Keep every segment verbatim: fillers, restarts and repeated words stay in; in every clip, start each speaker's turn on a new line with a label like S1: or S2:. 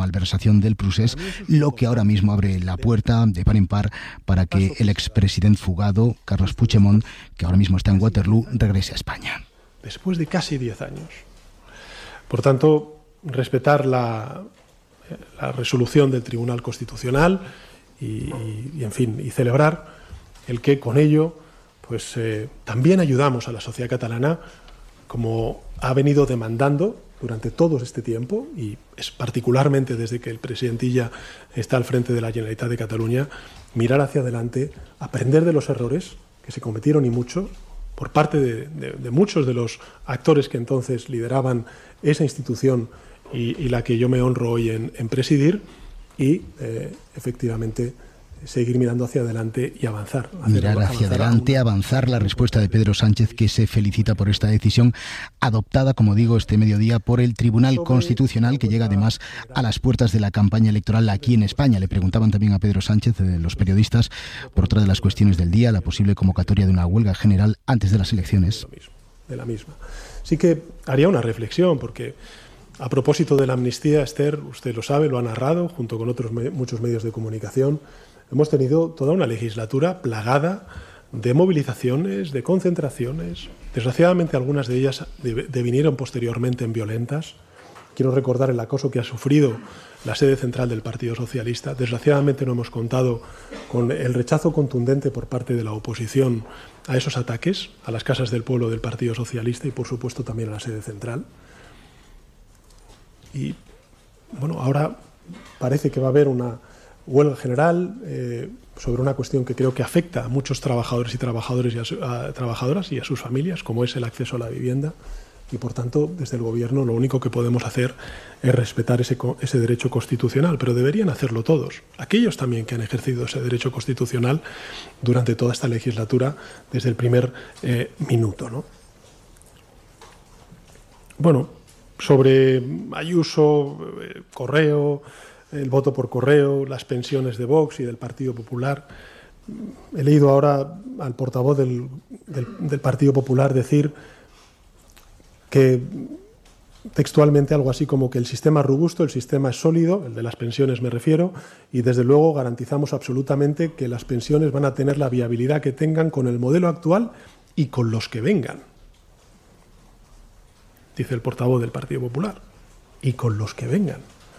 S1: malversación del procés, lo que ahora mismo abre la puerta de par en par para que el expresidente fugado, Carles Puigdemont, que ahora mismo está en Waterloo, regrese a España.
S2: Después de casi diez años. Por tanto, respetar la, la resolución del Tribunal Constitucional y, y, y, en fin, y celebrar el que con ello pues, eh, también ayudamos a la sociedad catalana, como ha venido demandando durante todo este tiempo, y es particularmente desde que el presidente Illa está al frente de la Generalitat de Cataluña, mirar hacia adelante, aprender de los errores que se cometieron y mucho, por parte de, de, de muchos de los actores que entonces lideraban esa institución y, y la que yo me honro hoy en, en presidir, y eh, efectivamente seguir mirando hacia adelante y avanzar.
S1: Mirar hacia avanzar adelante, una... avanzar. La respuesta de Pedro Sánchez, que se felicita por esta decisión adoptada, como digo, este mediodía por el Tribunal Constitucional, que llega además a las puertas de la campaña electoral aquí en España. Le preguntaban también a Pedro Sánchez, eh, los periodistas, por otra de las cuestiones del día, la posible convocatoria de una huelga general antes de las elecciones.
S2: De la misma. Sí que haría una reflexión, porque a propósito de la amnistía, Esther, usted lo sabe, lo ha narrado, junto con otros me- muchos medios de comunicación. Hemos tenido toda una legislatura plagada de movilizaciones, de concentraciones. Desgraciadamente algunas de ellas devinieron posteriormente en violentas. Quiero recordar el acoso que ha sufrido la sede central del Partido Socialista. Desgraciadamente no hemos contado con el rechazo contundente por parte de la oposición a esos ataques, a las casas del pueblo del Partido Socialista y por supuesto también a la sede central. Y bueno, ahora parece que va a haber una huelga general eh, sobre una cuestión que creo que afecta a muchos trabajadores y trabajadores y a, su, a trabajadoras y a sus familias, como es el acceso a la vivienda, y por tanto desde el Gobierno lo único que podemos hacer es respetar ese, ese derecho constitucional, pero deberían hacerlo todos, aquellos también que han ejercido ese derecho constitucional durante toda esta legislatura desde el primer eh, minuto, ¿no? Bueno, sobre Ayuso, eh, Correo, el voto por correo, las pensiones de Vox y del Partido Popular. He leído ahora al portavoz del, del, del Partido Popular decir que textualmente algo así como que el sistema es robusto, el sistema es sólido, el de las pensiones me refiero, y desde luego garantizamos absolutamente que las pensiones van a tener la viabilidad que tengan con el modelo actual y con los que vengan. Dice el portavoz del Partido Popular. Y con los que vengan.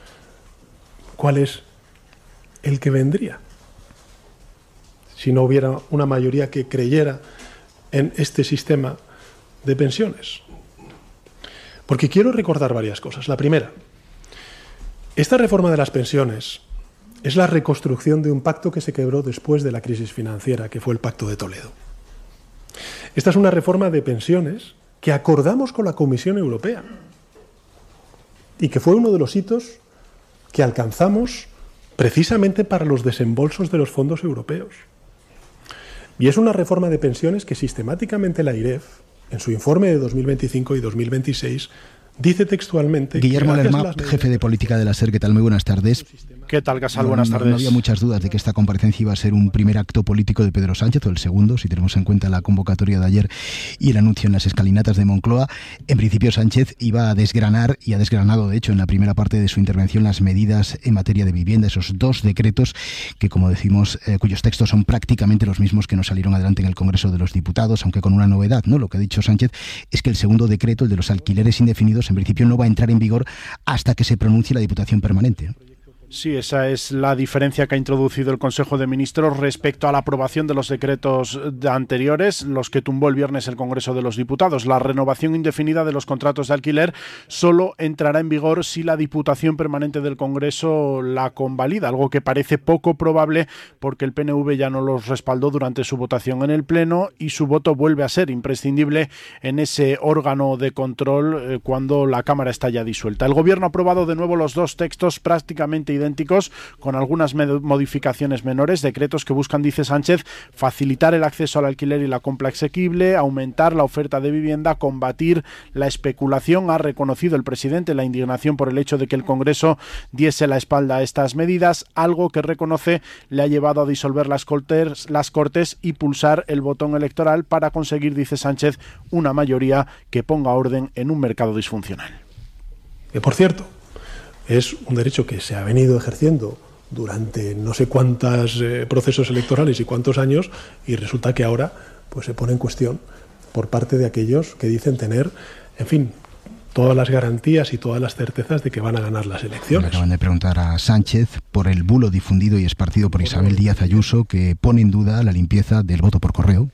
S2: ¿Cuál es el que vendría? Si no hubiera una mayoría que creyera en este sistema de pensiones. Porque quiero recordar varias cosas. La primera, esta reforma de las pensiones es la reconstrucción de un pacto que se quebró después de la crisis financiera, que fue el Pacto de Toledo. Esta es una reforma de pensiones que acordamos con la Comisión Europea y que fue uno de los hitos que alcanzamos precisamente para los desembolsos de los fondos europeos. Y es una reforma de pensiones que sistemáticamente la I R E F, en su informe de dos mil veinticinco y dos mil veintiséis, dice textualmente...
S1: Guillermo Lerma, jefe de política de la SER, ¿qué tal? Muy buenas tardes.
S3: ¿Qué tal, Casal?
S1: No,
S3: Buenas
S1: no,
S3: tardes.
S1: No había muchas dudas de que esta comparecencia iba a ser un primer acto político de Pedro Sánchez, o el segundo, si tenemos en cuenta la convocatoria de ayer y el anuncio en las escalinatas de Moncloa. En principio, Sánchez iba a desgranar, y ha desgranado, de hecho, en la primera parte de su intervención, las medidas en materia de vivienda, esos dos decretos que, como decimos, eh, cuyos textos son prácticamente los mismos que no salieron adelante en el Congreso de los Diputados, aunque con una novedad, ¿no? Lo que ha dicho Sánchez es que el segundo decreto, el de los alquileres indefinidos, en principio no va a entrar en vigor hasta que se pronuncie la Diputación Permanente.
S3: Sí, esa es la diferencia que ha introducido el Consejo de Ministros respecto a la aprobación de los decretos anteriores, los que tumbó el viernes el Congreso de los Diputados. La renovación indefinida de los contratos de alquiler solo entrará en vigor si la Diputación Permanente del Congreso la convalida, algo que parece poco probable porque el P N V ya no los respaldó durante su votación en el Pleno y su voto vuelve a ser imprescindible en ese órgano de control eh, cuando la Cámara está ya disuelta. El Gobierno ha aprobado de nuevo los dos textos prácticamente idénticos idénticos, con algunas modificaciones menores, decretos que buscan, dice Sánchez, facilitar el acceso al alquiler y la compra asequible, aumentar la oferta de vivienda, combatir la especulación. Ha reconocido el presidente la indignación por el hecho de que el Congreso diese la espalda a estas medidas, algo que reconoce le ha llevado a disolver las Cortes, las Cortes y pulsar el botón electoral para conseguir, dice Sánchez, una mayoría que ponga orden en un mercado disfuncional.
S2: Que, por cierto, es un derecho que se ha venido ejerciendo durante no sé cuántos eh, procesos electorales y cuántos años, y resulta que ahora pues se pone en cuestión por parte de aquellos que dicen tener, en fin, todas las garantías y todas las certezas de que van a ganar las elecciones.
S1: Me acaban de preguntar a Sánchez por el bulo difundido y esparcido por Isabel Díaz Ayuso que pone en duda la limpieza del voto por correo.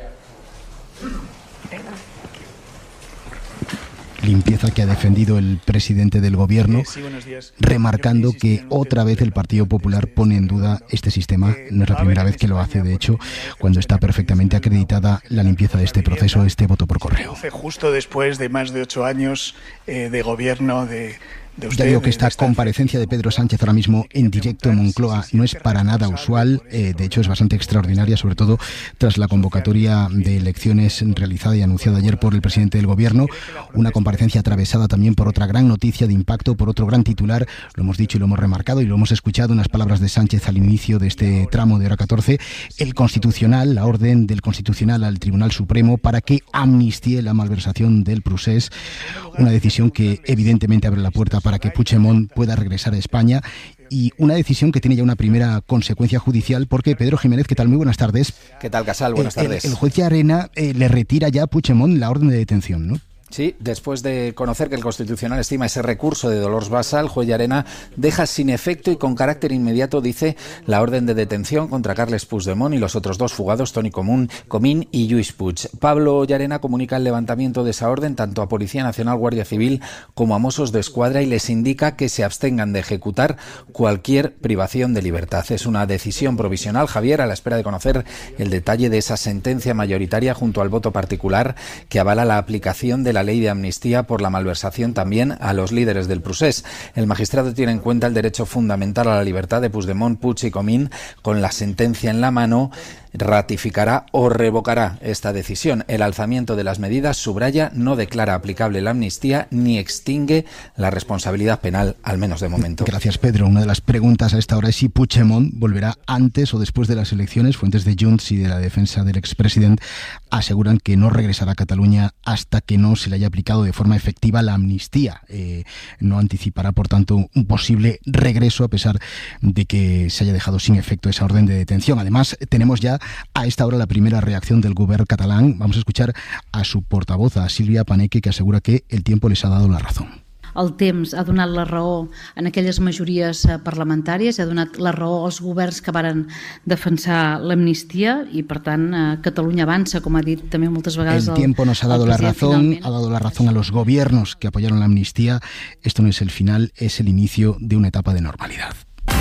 S1: Limpieza que ha defendido el presidente del gobierno, sí, sí, remarcando que otra vez el Partido Popular pone en duda este sistema. No es la primera vez que lo hace, de hecho, cuando está perfectamente acreditada la limpieza de este proceso, este voto por correo.
S4: Justo después de más de ocho años eh, de gobierno de...
S1: Ya digo que esta comparecencia de Pedro Sánchez ahora mismo en directo en Moncloa no es para nada usual, eh, de hecho es bastante extraordinaria, sobre todo tras la convocatoria de elecciones realizada y anunciada ayer por el presidente del gobierno, una comparecencia atravesada también por otra gran noticia de impacto, por otro gran titular, lo hemos dicho y lo hemos remarcado y lo hemos escuchado, unas palabras de Sánchez al inicio de este tramo de hora catorce, el Constitucional, la orden del Constitucional al Tribunal Supremo para que amnistíe la malversación del Procés, una decisión que evidentemente abre la puerta para que Puigdemont pueda regresar a España y una decisión que tiene ya una primera consecuencia judicial porque Pedro Jiménez, ¿qué tal? Muy buenas tardes.
S5: ¿Qué tal, Casal? Buenas
S1: el,
S5: tardes.
S1: El, el juez de Arena eh, le retira ya a Puigdemont la orden de detención, ¿no?
S5: Sí, después de conocer que el Constitucional estima ese recurso de Dolors Bassa, el juez Llarena deja sin efecto y con carácter inmediato, dice, la orden de detención contra Carles Puigdemont y los otros dos fugados, Toni Común, Comín y Lluís Puig. Pablo Llarena comunica el levantamiento de esa orden tanto a Policía Nacional, Guardia Civil como a Mossos de Escuadra y les indica que se abstengan de ejecutar cualquier privación de libertad. Es una decisión provisional, Javier, a la espera de conocer el detalle de esa sentencia mayoritaria junto al voto particular que avala la aplicación de la ley de amnistía por la malversación también a los líderes del Procés. El magistrado tiene en cuenta el derecho fundamental a la libertad de Puigdemont, Puig y Comín. Con la sentencia en la mano, ratificará o revocará esta decisión. El alzamiento de las medidas, subraya, no declara aplicable la amnistía ni extingue la responsabilidad penal, al menos de momento.
S1: Gracias, Pedro. Una de las preguntas a esta hora es si Puigdemont volverá antes o después de las elecciones. Fuentes de Junts y de la defensa del expresidente aseguran que no regresará a Cataluña hasta que no se le haya aplicado de forma efectiva la amnistía. Eh, no anticipará, por tanto, un posible regreso a pesar de que se haya dejado sin efecto esa orden de detención. Además, tenemos ya a esta hora la primera reacción del govern catalán. Vamos a escuchar a su portavoz, a Sílvia Paneque, que asegura que el tiempo les ha dado la razón.
S6: El temps ha donat la raó en aquelles majories parlamentàries, ha donat la raó als governs que varen defensar l'amnistia i, per tant, Catalunya avança, com ha dit també moltes vegades el,
S1: el tiempo nos ha dado la razón, finalment. Ha dado la razón a los gobiernos que apoyaron la amnistía. Esto no es el final, es el inicio de una etapa de normalidad.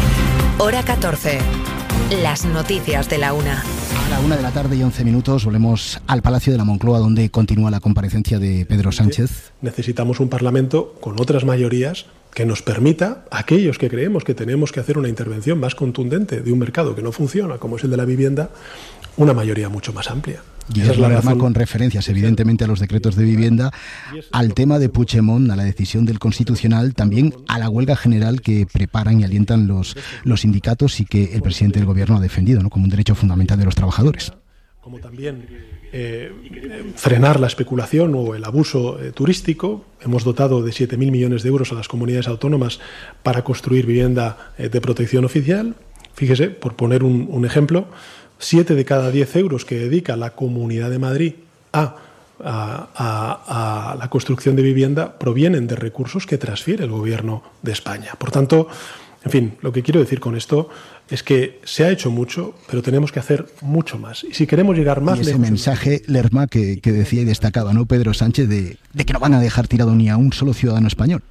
S7: Hora catorce. Las noticias de la una.
S1: A la una de la tarde y once minutos volvemos al Palacio de la Moncloa, donde continúa la comparecencia de Pedro Sánchez.
S2: Necesitamos un Parlamento con otras mayorías que nos permita, a aquellos que creemos que tenemos que hacer una intervención más contundente de un mercado que no funciona, como es el de la vivienda, una mayoría mucho más amplia.
S1: Guillermo Lerma, con referencias evidentemente a los decretos de vivienda, al tema de Puigdemont, a la decisión del Constitucional, también a la huelga general que preparan y alientan los, los sindicatos y que el presidente del gobierno ha defendido, ¿no?, como un derecho fundamental de los trabajadores.
S2: Como también eh, frenar la especulación o el abuso eh, turístico. Hemos dotado de siete mil millones de euros a las comunidades autónomas para construir vivienda eh, de protección oficial. Fíjese, por poner un, un ejemplo, siete de cada diez euros que dedica la Comunidad de Madrid a, a, a, a la construcción de vivienda provienen de recursos que transfiere el Gobierno de España. Por tanto, en fin, lo que quiero decir con esto es que se ha hecho mucho, pero tenemos que hacer mucho más. Y si queremos llegar más
S1: y ese
S2: lejos...
S1: mensaje, Lerma, que, que decía y destacaba, ¿no?, Pedro Sánchez, de, de que no van a dejar tirado ni a un solo ciudadano español.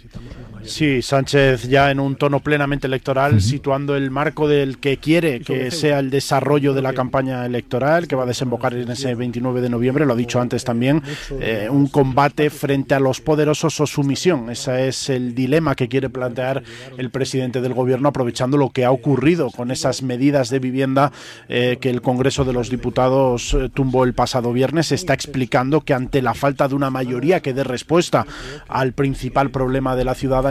S3: Sí, Sánchez ya en un tono plenamente electoral, uh-huh. situando el marco del que quiere que sea el desarrollo de la campaña electoral, que va a desembocar en ese veintinueve de noviembre, lo ha dicho antes también, eh, un combate frente a los poderosos o sumisión. Ese es el dilema que quiere plantear el presidente del gobierno, aprovechando lo que ha ocurrido con esas medidas de vivienda eh, que el Congreso de los Diputados eh, tumbó el pasado viernes. Está explicando que ante la falta de una mayoría que dé respuesta al principal problema de la ciudadanía,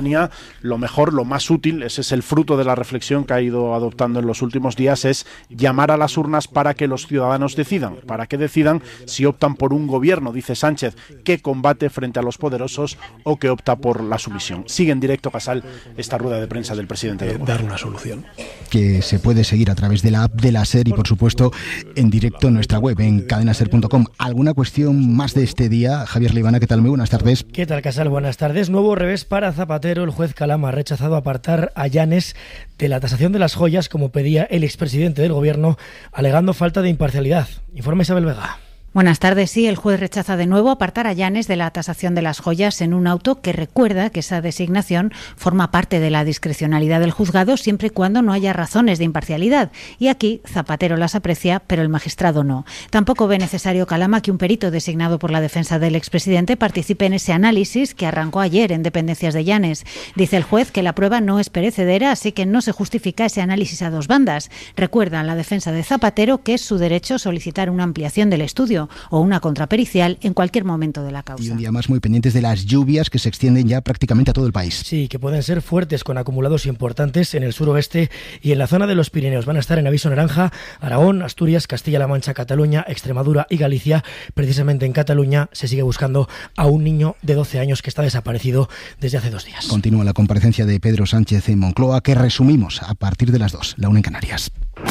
S3: ciudadanía, lo mejor, lo más útil, ese es el fruto de la reflexión que ha ido adoptando en los últimos días, es llamar a las urnas para que los ciudadanos decidan, para que decidan si optan por un gobierno, dice Sánchez, que combate frente a los poderosos o que opta por la sumisión. Sigue en directo, Casal, esta rueda de prensa del presidente.
S2: Eh, dar una solución.
S1: Que se puede seguir a través de la app de la SER y, por supuesto, en directo en nuestra web, en cadena ser punto com. ¿Alguna cuestión más de este día? Javier Leibana, ¿qué tal? Muy buenas tardes.
S8: ¿Qué tal, Casal? Buenas tardes. Nuevo revés para Zapatero. El juez Calama ha rechazado apartar a Llanes de la tasación de las joyas, como pedía el expresidente del gobierno, alegando falta de imparcialidad. Informa Isabel Vega.
S9: Buenas tardes. Sí, el juez rechaza de nuevo apartar a Llanes de la tasación de las joyas en un auto que recuerda que esa designación forma parte de la discrecionalidad del juzgado siempre y cuando no haya razones de imparcialidad. Y aquí Zapatero las aprecia, pero el magistrado no. Tampoco ve necesario Calama que un perito designado por la defensa del expresidente participe en ese análisis que arrancó ayer en dependencias de Llanes. Dice el juez que la prueba no es perecedera, así que no se justifica ese análisis a dos bandas. Recuerda a la defensa de Zapatero que es su derecho solicitar una ampliación del estudio o una contrapericial en cualquier momento de la causa.
S1: Y un día más muy pendientes de las lluvias que se extienden ya prácticamente a todo el país.
S8: Sí, que pueden ser fuertes con acumulados importantes en el suroeste y en la zona de los Pirineos. Van a estar en aviso naranja Aragón, Asturias, Castilla-La Mancha, Cataluña, Extremadura y Galicia. Precisamente en Cataluña se sigue buscando a un niño de doce años que está desaparecido desde hace dos días.
S1: Continúa la comparecencia de Pedro Sánchez en Moncloa, que resumimos a partir de las dos, la una en Canarias.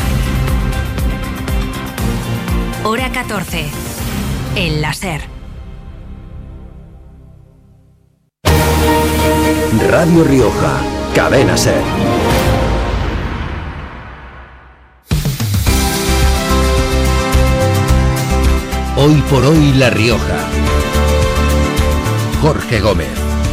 S7: Hora catorce. En la SER.
S10: Radio Rioja, cadena SER. Hoy por hoy La Rioja. Jorge Gómez.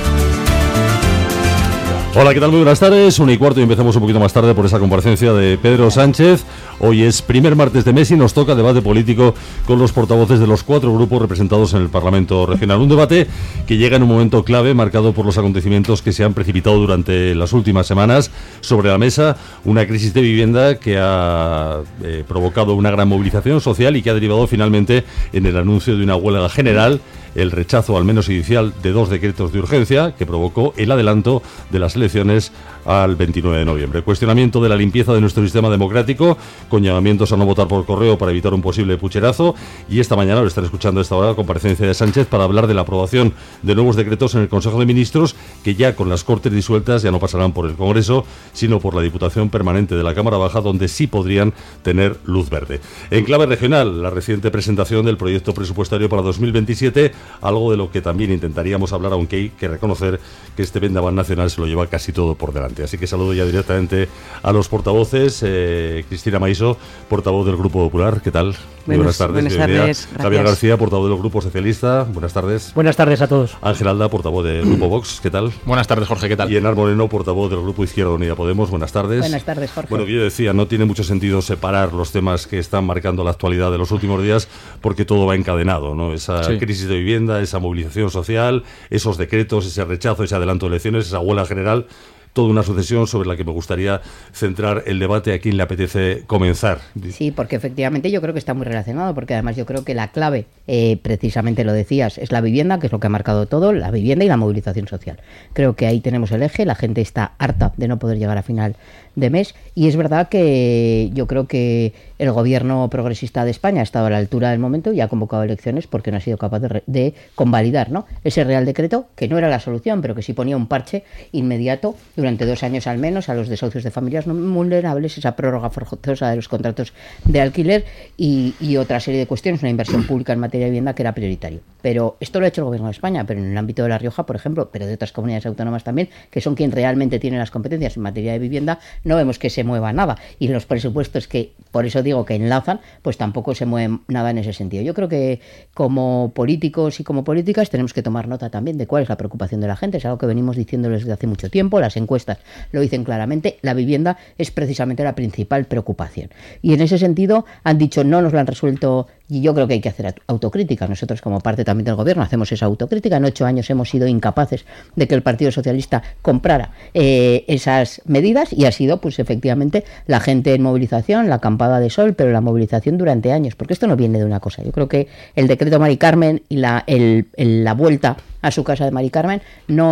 S11: Hola, ¿qué tal? Muy buenas tardes. Una y cuarto y empezamos un poquito más tarde por esa comparecencia de Pedro Sánchez. Hoy es primer martes de mes y nos toca debate político con los portavoces de los cuatro grupos representados en el Parlamento Regional. Un debate que llega en un momento clave marcado por los acontecimientos que se han precipitado durante las últimas semanas. Sobre la mesa, una crisis de vivienda que ha eh, provocado una gran movilización social y que ha derivado finalmente en el anuncio de una huelga general, el rechazo al menos inicial de dos decretos de urgencia que provocó el adelanto de las elecciones al veintinueve de noviembre. Cuestionamiento de la limpieza de nuestro sistema democrático, con llamamientos a no votar por correo para evitar un posible pucherazo, y esta mañana lo están escuchando a esta hora la comparecencia de Sánchez para hablar de la aprobación de nuevos decretos en el Consejo de Ministros que ya con las Cortes disueltas ya no pasarán por el Congreso, sino por la Diputación Permanente de la Cámara Baja, donde sí podrían tener luz verde. En clave regional, la reciente presentación del proyecto presupuestario para dos mil veintisiete, algo de lo que también intentaríamos hablar, aunque hay que reconocer que este vendaval nacional se lo lleva casi todo por delante. Así que saludo ya directamente a los portavoces. eh, Cristina Maiso, portavoz del Grupo Popular, ¿qué tal? Muy buenas, buenas tardes.
S12: Buenas tardes.
S11: Javier García, portavoz del Grupo Socialista, buenas tardes.
S12: Buenas tardes a todos.
S11: Ángel Alda, portavoz del Grupo Vox, ¿qué tal?
S13: Buenas tardes, Jorge, ¿qué tal?
S11: Y Enar Moreno, portavoz del Grupo Izquierda Unida Podemos, buenas tardes.
S12: Buenas tardes, Jorge.
S11: Bueno, que yo decía, no tiene mucho sentido separar los temas que están marcando la actualidad de los últimos días, porque todo va encadenado, ¿no? Esa sí. crisis de vivienda, esa movilización social, esos decretos, ese rechazo, ese adelanto de elecciones, esa huelga general, toda una sucesión sobre la que me gustaría centrar el debate. ¿A quién le apetece comenzar?
S12: Sí, porque efectivamente yo creo que está muy relacionado, porque además yo creo que la clave, eh, precisamente lo decías, es la vivienda, que es lo que ha marcado todo, la vivienda y la movilización social. Creo que ahí tenemos el eje, la gente está harta de no poder llegar a final de mes, y es verdad que yo creo que el gobierno progresista de España ha estado a la altura del momento y ha convocado elecciones porque no ha sido capaz de, re- de convalidar, ¿no?, ese Real Decreto, que no era la solución, pero que sí ponía un parche inmediato durante dos años al menos a los desahucios de familias no vulnerables, esa prórroga forzosa de los contratos de alquiler y, y otra serie de cuestiones, una inversión pública en materia de vivienda que era prioritario. Pero esto lo ha hecho el gobierno de España, pero en el ámbito de La Rioja, por ejemplo, pero de otras comunidades autónomas también, que son quien realmente tienen las competencias en materia de vivienda, no vemos que se mueva nada. Y los presupuestos, que por eso digo que enlazan, pues tampoco se mueve nada en ese sentido. Yo creo que como políticos y como políticas tenemos que tomar nota también de cuál es la preocupación de la gente. Es algo que venimos diciendo desde hace mucho tiempo, las encuestas lo dicen claramente, la vivienda es precisamente la principal preocupación. Y en ese sentido han dicho no nos lo han resuelto, y yo creo que hay que hacer autocrítica. Nosotros, como parte también del gobierno, hacemos esa autocrítica. En ocho años hemos sido incapaces de que el Partido Socialista comprara eh, esas medidas, y ha sido pues efectivamente la gente en movilización, la acampada de sol, pero la movilización durante años, porque esto no viene de una cosa. Yo creo que el decreto Mari Carmen y la, el, el, la vuelta a su casa de Mari Carmen no es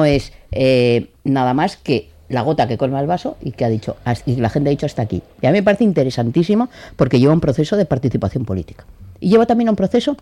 S12: eh, nada más que la gota que colma el vaso y que ha dicho, y la gente ha dicho hasta aquí. Y a mí me parece interesantísimo porque lleva un proceso de participación política. Y lleva también un proceso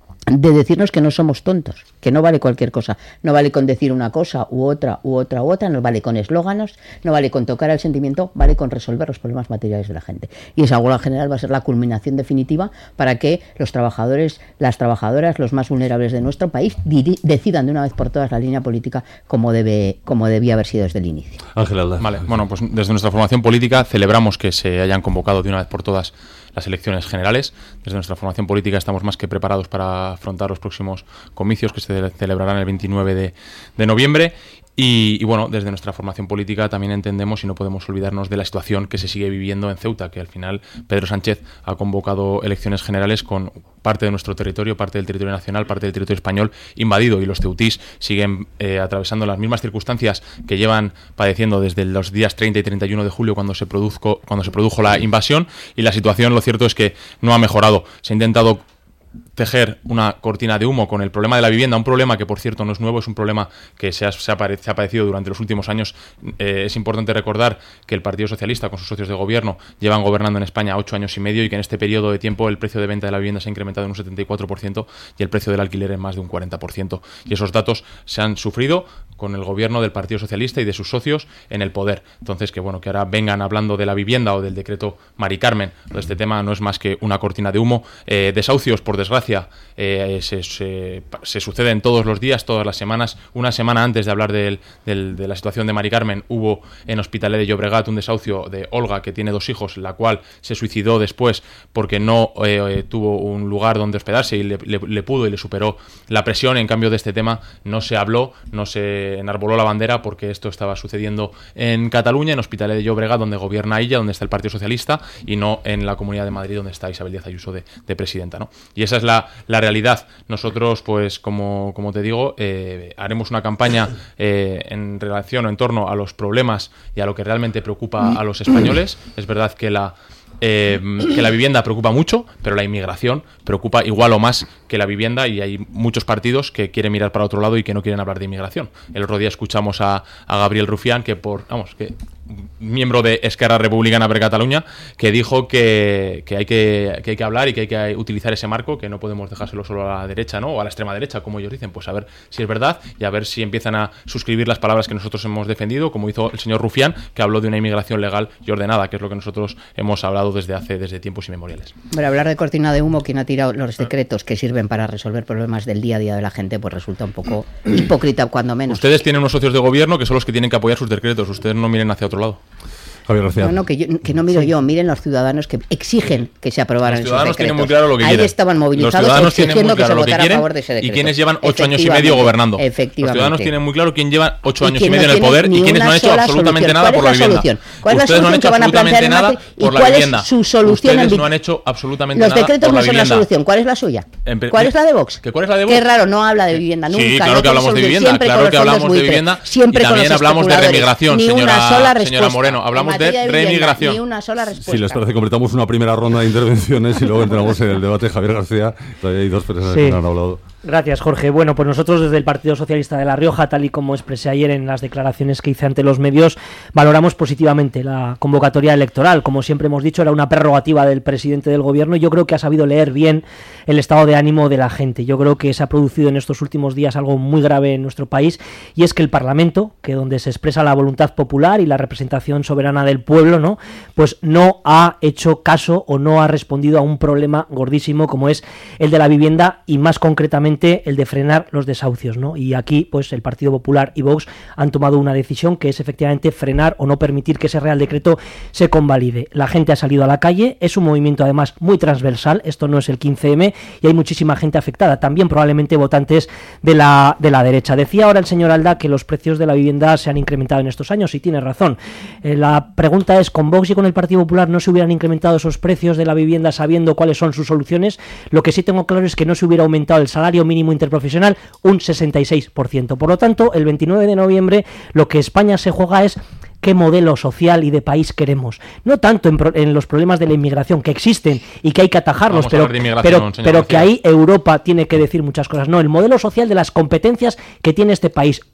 S12: de decirnos que no somos tontos, que no vale cualquier cosa, no vale con decir una cosa u otra u otra u otra, no vale con eslóganos, no vale con tocar el sentimiento, vale con resolver los problemas materiales de la gente. Y esa huelga general va a ser la culminación definitiva para que los trabajadores, las trabajadoras, los más vulnerables de nuestro país decidan de una vez por todas la línea política como debe, como debía haber sido desde el inicio.
S11: Ángel Aldaz.
S13: Vale, bueno, pues desde nuestra formación política celebramos que se hayan convocado de una vez por todas las elecciones generales. Desde nuestra formación política estamos más que preparados para afrontar los próximos comicios que se celebrarán el veintinueve de, de noviembre. Y, y bueno, desde nuestra formación política también entendemos y no podemos olvidarnos de la situación que se sigue viviendo en Ceuta, que al final Pedro Sánchez ha convocado elecciones generales con parte de nuestro territorio, parte del territorio nacional, parte del territorio español invadido, y los ceutís siguen eh, atravesando las mismas circunstancias que llevan padeciendo desde los días treinta y treinta y uno de julio cuando se produjo, cuando se produjo la invasión, y la situación, lo cierto es que no ha mejorado. Se ha intentado tejer una cortina de humo con el problema de la vivienda, un problema que por cierto no es nuevo, es un problema que se ha, se ha, se ha padecido durante los últimos años. Eh, es importante recordar que el Partido Socialista con sus socios de gobierno llevan gobernando en España ocho años y medio, y que en este periodo de tiempo el precio de venta de la vivienda se ha incrementado en un setenta y cuatro por ciento y el precio del alquiler en más de un cuarenta por ciento, y esos datos se han sufrido con el gobierno del Partido Socialista y de sus socios en el poder. Entonces, que bueno, que ahora vengan hablando de la vivienda o del decreto Mari Carmen, de este tema no es más que una cortina de humo. Eh, desahucios, por desgracia, eh, se, se, se suceden todos los días, todas las semanas. Una semana antes de hablar del, del, de la situación de Mari Carmen, hubo en Hospitalet de Llobregat un desahucio de Olga, que tiene dos hijos, la cual se suicidó después porque no eh, tuvo un lugar donde hospedarse y le, le, le pudo y le superó la presión. En cambio, de este tema no se habló, no se enarboló la bandera, porque esto estaba sucediendo en Cataluña, en Hospitalet de Llobregat, donde gobierna ella, donde está el Partido Socialista, y no en la Comunidad de Madrid, donde está Isabel Díaz Ayuso de, de presidenta, ¿no? Y esa es la, la realidad. Nosotros, pues, como, como te digo, eh, haremos una campaña eh, en relación o en torno a los problemas y a lo que realmente preocupa a los españoles. Es verdad que la Eh, que la vivienda preocupa mucho, pero la inmigración preocupa igual o más que la vivienda, y hay muchos partidos que quieren mirar para otro lado y que no quieren hablar de inmigración. El otro día escuchamos a, a Gabriel Rufián, que por vamos que miembro de Esquerra Republicana per Catalunya, que dijo que, que, hay que, que hay que hablar y que hay que utilizar ese marco, que no podemos dejárselo solo a la derecha, ¿no? O a la extrema derecha, como ellos dicen. Pues a ver si es verdad y a ver si empiezan a suscribir las palabras que nosotros hemos defendido, como hizo el señor Rufián, que habló de una inmigración legal y ordenada, que es lo que nosotros hemos hablado desde hace desde tiempos inmemoriales.
S12: Bueno, hablar de cortina de humo, quien ha tirado los decretos que sirven para resolver problemas del día a día de la gente, pues resulta un poco hipócrita, cuando menos.
S13: Ustedes tienen unos socios de gobierno que son los que tienen que apoyar sus decretos. Ustedes no miren hacia otro lado.
S11: Javier García.
S12: No, no, que, yo, que no miro yo, miren los ciudadanos que exigen que se aprobaran esos decretos.
S13: Los ciudadanos tienen muy claro lo que
S12: Ahí
S13: quieren.
S12: estaban movilizados exigiendo que se votara a favor de ese decreto.
S13: Y quienes llevan ocho años y medio gobernando.
S12: Efectivamente.
S13: Los ciudadanos tienen muy claro quién lleva ocho años y
S12: no
S13: medio en el poder y quienes no han hecho absolutamente nada por la vivienda.
S12: ¿Cuál es la
S13: Ustedes no han hecho absolutamente nada por la vivienda.
S12: ¿Cuál es su solución?
S13: Ustedes no han hecho absolutamente nada
S12: por la vivienda. Los decretos no son la solución. ¿Cuál es la suya? ¿Cuál es la de Vox?
S13: ¿Cuál es la de Vox?
S12: Qué raro, no habla de vivienda nunca.
S13: Sí, claro que hablamos de vivienda, claro que hablamos de vivienda. Y también hablamos de remigración, señora Moreno. Hablamos de remigración.
S12: Ni una sola respuesta.
S11: Si les parece, completamos una primera ronda de intervenciones y luego entramos en el debate. Javier García, todavía hay dos personas sí. que no han hablado.
S8: Gracias, Jorge. Bueno, pues nosotros desde el Partido Socialista de La Rioja, tal y como expresé ayer en las declaraciones que hice ante los medios, valoramos positivamente la convocatoria electoral. Como siempre hemos dicho, era una prerrogativa del presidente del gobierno, y yo creo que ha sabido leer bien el estado de ánimo de la gente. Yo creo que se ha producido en estos últimos días algo muy grave en nuestro país, y es que el Parlamento, que donde se expresa la voluntad popular y la representación soberana del pueblo, ¿no?, pues no ha hecho caso o no ha respondido a un problema gordísimo como es el de la vivienda, y más concretamente el de frenar los desahucios, ¿no? Y aquí, pues, el Partido Popular y Vox han tomado una decisión, que es efectivamente frenar o no permitir que ese Real Decreto se convalide. La gente ha salido a la calle, es un movimiento además muy transversal, esto no es el quince eme, y hay muchísima gente afectada, también probablemente votantes de la, de la derecha. Decía ahora el señor Alda que los precios de la vivienda se han incrementado en estos años, y tiene razón. Eh, la pregunta es, ¿con Vox y con el Partido Popular no se hubieran incrementado esos precios de la vivienda sabiendo cuáles son sus soluciones? Lo que sí tengo claro es que no se hubiera aumentado el salario mínimo interprofesional un sesenta y seis por ciento. Por lo tanto, el veintinueve de noviembre lo que España se juega es qué modelo social y de país queremos. No tanto en, pro, en los problemas de la inmigración, que existen y que hay que atajarlos, pero, pero, pero que ahí Europa tiene que decir muchas cosas. No, el modelo social de las competencias que tiene este país.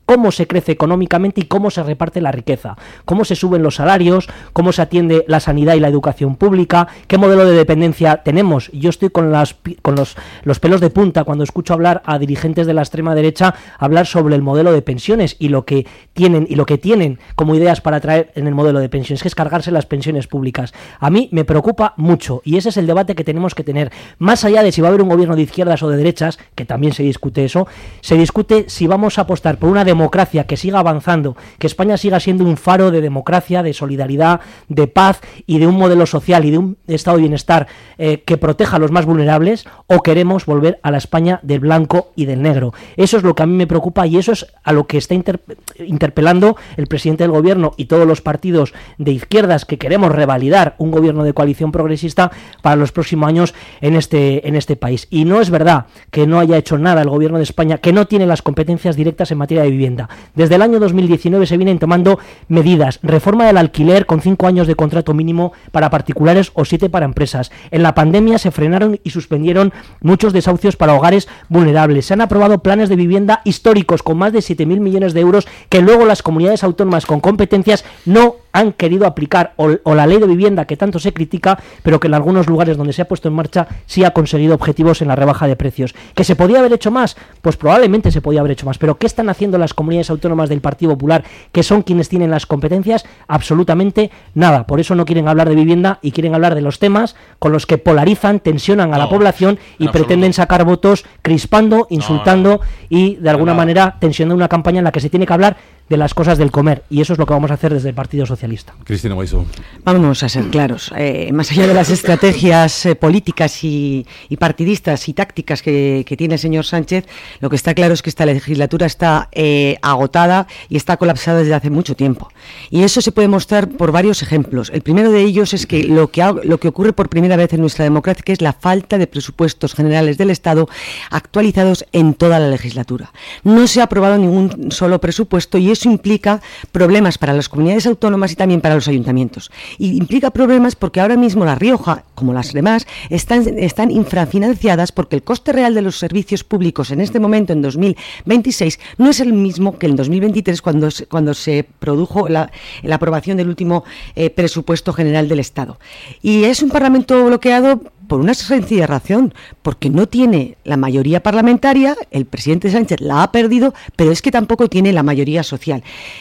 S14: cómo se crece económicamente y cómo se reparte la riqueza, cómo se suben los salarios, cómo se atiende la sanidad y la educación pública, qué modelo de dependencia tenemos. Yo estoy con, las, con los, los pelos de punta cuando escucho hablar a dirigentes de la extrema derecha hablar sobre el modelo de pensiones y lo que tienen y lo que tienen como ideas para traer en el modelo de pensiones, que es cargarse las pensiones públicas. A mí me preocupa mucho y ese es el debate que tenemos que tener. Más allá de si va a haber un gobierno de izquierdas o de derechas, que también se discute eso, se discute si vamos a apostar por una democracia que siga avanzando, que España siga siendo un faro de democracia, de solidaridad, de paz y de un modelo social y de un estado de bienestar eh, que proteja a los más vulnerables, o queremos volver a la España del blanco y del negro. Eso es lo que a mí me preocupa y eso es a lo que está inter- interpelando el presidente del gobierno y todos los partidos de izquierdas que queremos revalidar un gobierno de coalición progresista para los próximos años en este, en este país. Y no es verdad que no haya hecho nada el gobierno de España, que no tiene las competencias directas en materia de vivienda. Desde el año dos mil diecinueve se vienen tomando medidas, reforma del alquiler con cinco años de contrato mínimo para particulares o siete para empresas. En la pandemia se frenaron y suspendieron muchos desahucios para hogares vulnerables. Se han aprobado planes de vivienda históricos con más de siete mil millones de euros que luego las comunidades autónomas con competencias no han querido aplicar, o, o la ley de vivienda que tanto se critica, pero que en algunos lugares donde se ha puesto en marcha sí ha conseguido objetivos en la rebaja de precios. ¿Que se podía haber hecho más? Pues probablemente se podía haber hecho más, pero ¿qué están haciendo las comunidades autónomas del Partido Popular, que son quienes tienen las competencias? Absolutamente nada. Por eso no quieren hablar de vivienda y quieren hablar de los temas con los que polarizan, tensionan a no, la población y pretenden absoluto. sacar votos crispando, insultando no, no. y de alguna no. manera tensionando una campaña en la que se tiene que hablar de las cosas del comer, y eso es lo que vamos a hacer desde el Partido Socialista.
S11: Cristina Guaiso.
S15: Vamos a ser claros, eh, más allá de las estrategias eh, políticas y, y partidistas y tácticas que, que tiene el señor Sánchez, lo que está claro es que esta legislatura está eh, agotada y está colapsada desde hace mucho tiempo, y eso se puede mostrar por varios ejemplos. El primero de ellos es que lo que, ha, lo que ocurre por primera vez en nuestra democracia, que es la falta de presupuestos generales del Estado actualizados en toda la legislatura. No se ha aprobado ningún solo presupuesto y eso implica problemas para las comunidades autónomas y también para los ayuntamientos. Y implica problemas porque ahora mismo La Rioja, como las demás, están, están infrafinanciadas porque el coste real de los servicios públicos en este momento, en dos mil veintiséis, no es el mismo que en dos mil veintitrés, cuando, cuando se produjo la, la aprobación del último eh, presupuesto general del Estado. Y es un Parlamento bloqueado por una sencilla razón, porque no tiene la mayoría parlamentaria, el presidente Sánchez la ha perdido, pero es que tampoco tiene la mayoría social.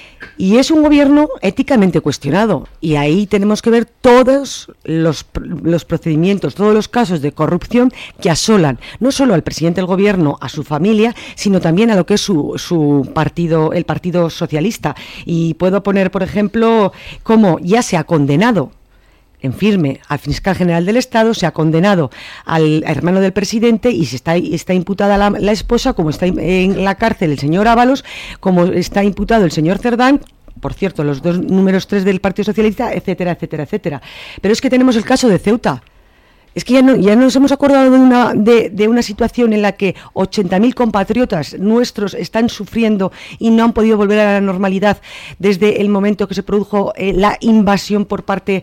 S15: Y es un gobierno éticamente cuestionado, y ahí tenemos que ver todos los, los procedimientos, todos los casos de corrupción que asolan no solo al presidente del gobierno, a su familia, sino también a lo que es su, su partido, el Partido Socialista. Y puedo poner, por ejemplo, cómo ya se ha condenado en firme al fiscal general del Estado, se ha condenado al hermano del presidente y se está, está imputada la, la esposa, como está en la cárcel el señor Ábalos, como está imputado el señor Cerdán, por cierto, los dos números tres del Partido Socialista, etcétera, etcétera, etcétera. Pero es que tenemos el caso de Ceuta. Es que ya, no, ya nos hemos acordado de una, de, de una situación en la que ochenta mil compatriotas nuestros están sufriendo y no han podido volver a la normalidad desde el momento que se produjo eh, la invasión por parte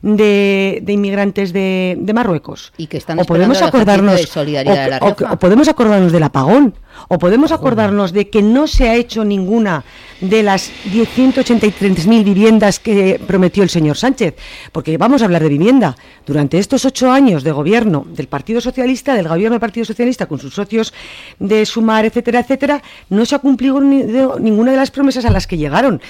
S15: de, de inmigrantes de, de Marruecos.
S12: Y que están
S15: o podemos acordarnos
S12: de solidaridad
S15: o,
S12: de La
S15: o,
S12: Rioja.
S15: o podemos acordarnos del apagón. O podemos acordarnos de que no se ha hecho ninguna de las ciento ochenta y tres mil viviendas que prometió el señor Sánchez, porque vamos a hablar de vivienda. Durante estos ocho años de gobierno del Partido Socialista, del gobierno del Partido Socialista con sus socios de Sumar, etcétera, etcétera, no se ha cumplido ni de, ninguna de las promesas a las que llegaron.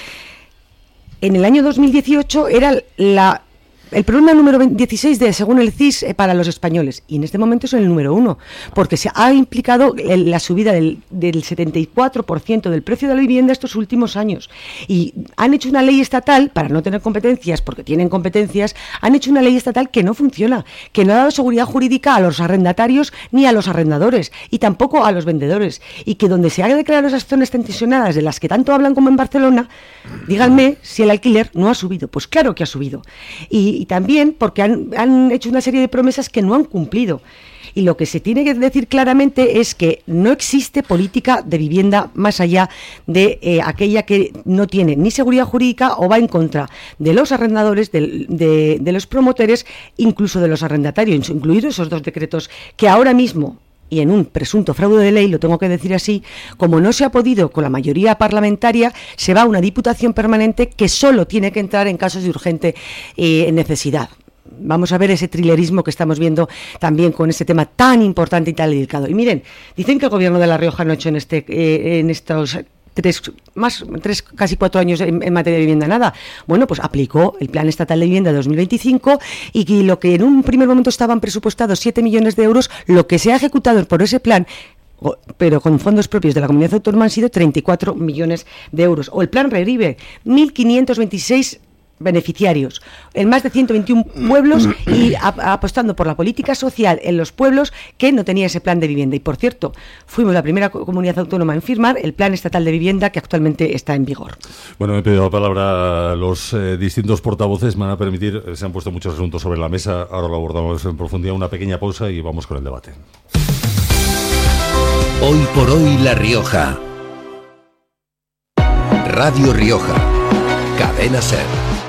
S15: En el año dos mil dieciocho era la... el problema número dieciséis de, según el C I S, eh, para los españoles, y en este momento es el número uno, porque se ha implicado el, la subida del, del setenta y cuatro por ciento del precio de la vivienda estos últimos años, y han hecho una ley estatal, para no tener competencias, porque tienen competencias, han hecho una ley estatal que no funciona, que no ha dado seguridad jurídica a los arrendatarios ni a los arrendadores, y tampoco a los vendedores, y que donde se han declarado esas zonas tensionadas de las que tanto hablan como en Barcelona, díganme si el alquiler no ha subido. Pues claro que ha subido, y Y también porque han, han hecho una serie de promesas que no han cumplido. Y lo que se tiene que decir claramente es que no existe política de vivienda más allá de eh, aquella que no tiene ni seguridad jurídica o va en contra de los arrendadores, de, de, de los promotores, incluso de los arrendatarios, incluidos esos dos decretos que ahora mismo y en un presunto fraude de ley, lo tengo que decir así, como no se ha podido con la mayoría parlamentaria, se va a una diputación permanente que solo tiene que entrar en casos de urgente eh, necesidad. Vamos a ver ese trilerismo que estamos viendo también con ese tema tan importante y tan delicado. Y miren, dicen que el gobierno de La Rioja no ha hecho en, este, eh, en estos... Tres, más, tres, casi cuatro años en, en materia de vivienda, nada. Bueno, pues aplicó el Plan Estatal de Vivienda de dos mil veinticinco y, y lo que en un primer momento estaban presupuestados siete millones de euros, lo que se ha ejecutado por ese plan, pero con fondos propios de la Comunidad Autónoma, han sido treinta y cuatro millones de euros. O el Plan Revive, mil quinientos veintiséis beneficiarios en más de ciento veintiuno pueblos y a, apostando por la política social en los pueblos que no tenía ese plan de vivienda. Y por cierto, fuimos la primera comunidad autónoma en firmar el Plan Estatal de Vivienda que actualmente está en vigor.
S11: Bueno, me he pedido la palabra los eh, distintos portavoces, me van a permitir, se han puesto muchos asuntos sobre la mesa, ahora lo abordamos en profundidad, una pequeña pausa y vamos con el debate.
S10: Hoy por hoy La Rioja. Radio Rioja. Cadena SER.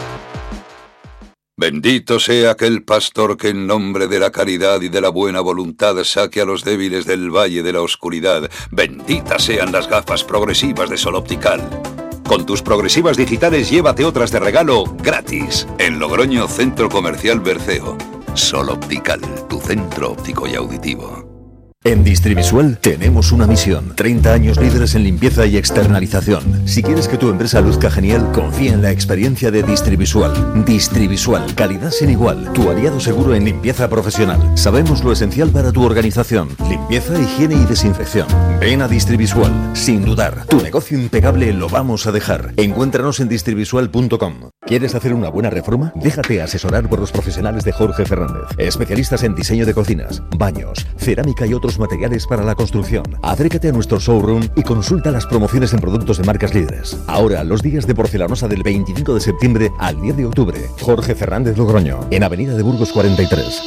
S16: Bendito sea aquel pastor que en nombre de la caridad y de la buena voluntad saque a los débiles del valle de la oscuridad. Benditas sean las gafas progresivas de Sol Optical. Con tus progresivas digitales llévate otras de regalo gratis. En Logroño, Centro Comercial Berceo. Sol Optical, tu centro óptico y auditivo.
S17: En Distrivisual tenemos una misión: treinta años líderes en limpieza y externalización. Si quieres que tu empresa luzca genial, confía en la experiencia de Distrivisual. Distrivisual, calidad sin igual, tu aliado seguro en limpieza profesional. Sabemos lo esencial para tu organización: limpieza, higiene y desinfección. Ven a Distrivisual, sin dudar. Tu negocio impecable lo vamos a dejar. Encuéntranos en distrivisual punto com. ¿Quieres hacer una buena reforma? Déjate asesorar por los profesionales de Jorge Fernández, especialistas en diseño de cocinas, baños, cerámica y otros materiales para la construcción. Acércate a nuestro showroom y consulta las promociones en productos de marcas líderes. Ahora, los días de porcelanosa del veinticinco de septiembre al diez de octubre. Jorge Fernández Logroño, en Avenida de Burgos cuarenta y tres.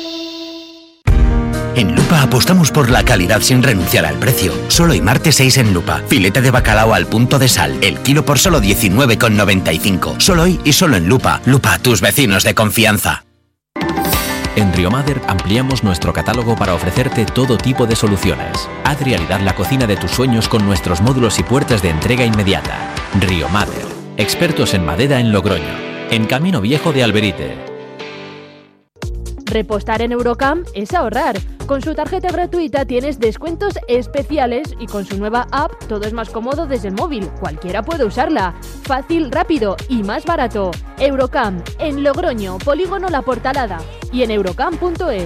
S18: En Lupa apostamos por la calidad sin renunciar al precio. Solo hoy martes seis en Lupa. Filete de bacalao al punto de sal, el kilo por solo diecinueve con noventa y cinco. Solo hoy y solo en Lupa. Lupa, tus vecinos de confianza.
S19: En Riomader ampliamos nuestro catálogo para ofrecerte todo tipo de soluciones. Haz realidad la cocina de tus sueños con nuestros módulos y puertas de entrega inmediata. Riomader, expertos en madera en Logroño, en Camino Viejo de Alberite.
S20: Repostar en Eurocam es ahorrar. Con su tarjeta gratuita tienes descuentos especiales y con su nueva app todo es más cómodo desde el móvil. Cualquiera puede usarla. Fácil, rápido y más barato. Eurocam, en Logroño, Polígono La Portalada y en eurocam punto es.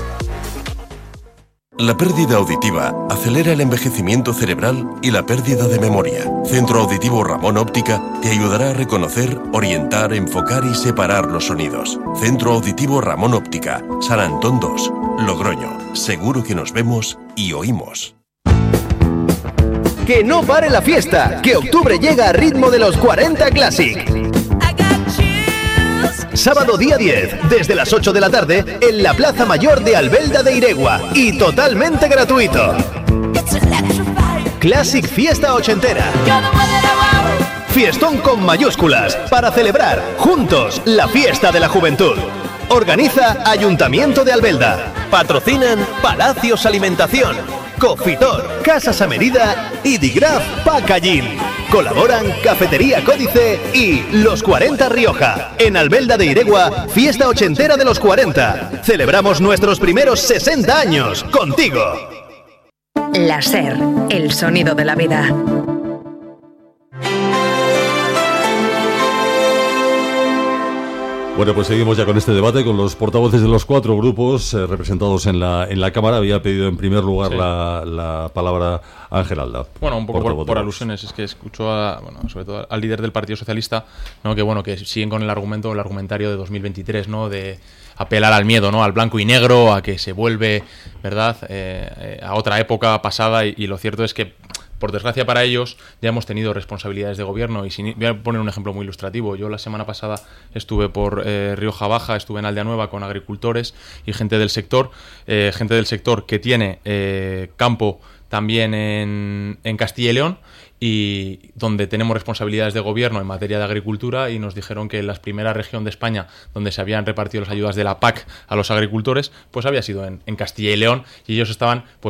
S21: La pérdida auditiva acelera el envejecimiento cerebral y la pérdida de memoria. Centro Auditivo Ramón Óptica te ayudará a reconocer, orientar, enfocar y separar los sonidos. Centro Auditivo Ramón Óptica, San Antón dos, Logroño. Seguro que nos vemos y oímos.
S22: ¡Que no pare la fiesta! ¡Que octubre llega a ritmo de los cuarenta Classic! Sábado día diez, desde las ocho de la tarde, en la Plaza Mayor de Albelda de Iregua. Y totalmente gratuito. Classic Fiesta Ochentera. Fiestón con mayúsculas, para celebrar juntos la fiesta de la juventud. Organiza Ayuntamiento de Albelda. Patrocinan Palacios Alimentación, Cofitor, Casas Amerida y Digraf Packaging. Colaboran Cafetería Códice y Los cuarenta Rioja. En Albelda de Iregua, fiesta ochentera de los cuarenta. Celebramos nuestros primeros sesenta años contigo.
S7: La SER, el sonido de la vida.
S11: Bueno, pues seguimos ya con este debate con los portavoces de los cuatro grupos eh, representados en la en la Cámara. Había pedido en primer lugar sí. la, la palabra Ángel Alda.
S13: Bueno, un poco por, por alusiones. Es que escucho a, bueno, sobre todo al líder del Partido Socialista, ¿no? Que bueno, que siguen con el argumento, el argumentario de dos mil veintitrés, ¿no? De apelar al miedo, ¿no? Al blanco y negro, a que se vuelve, ¿verdad? Eh, a otra época pasada y, y lo cierto es que, por desgracia para ellos, ya hemos tenido responsabilidades de gobierno y sin, voy a poner un ejemplo muy ilustrativo. Yo la semana pasada estuve por eh, Rioja Baja, estuve en Aldea Nueva con agricultores y gente del sector, eh, gente del sector que tiene eh, campo también en, en Castilla y León y donde tenemos responsabilidades de gobierno en materia de agricultura y nos dijeron que la primera región de España donde se habían repartido las ayudas de la P A C a los agricultores, pues había sido en, en Castilla y León y ellos estaban pues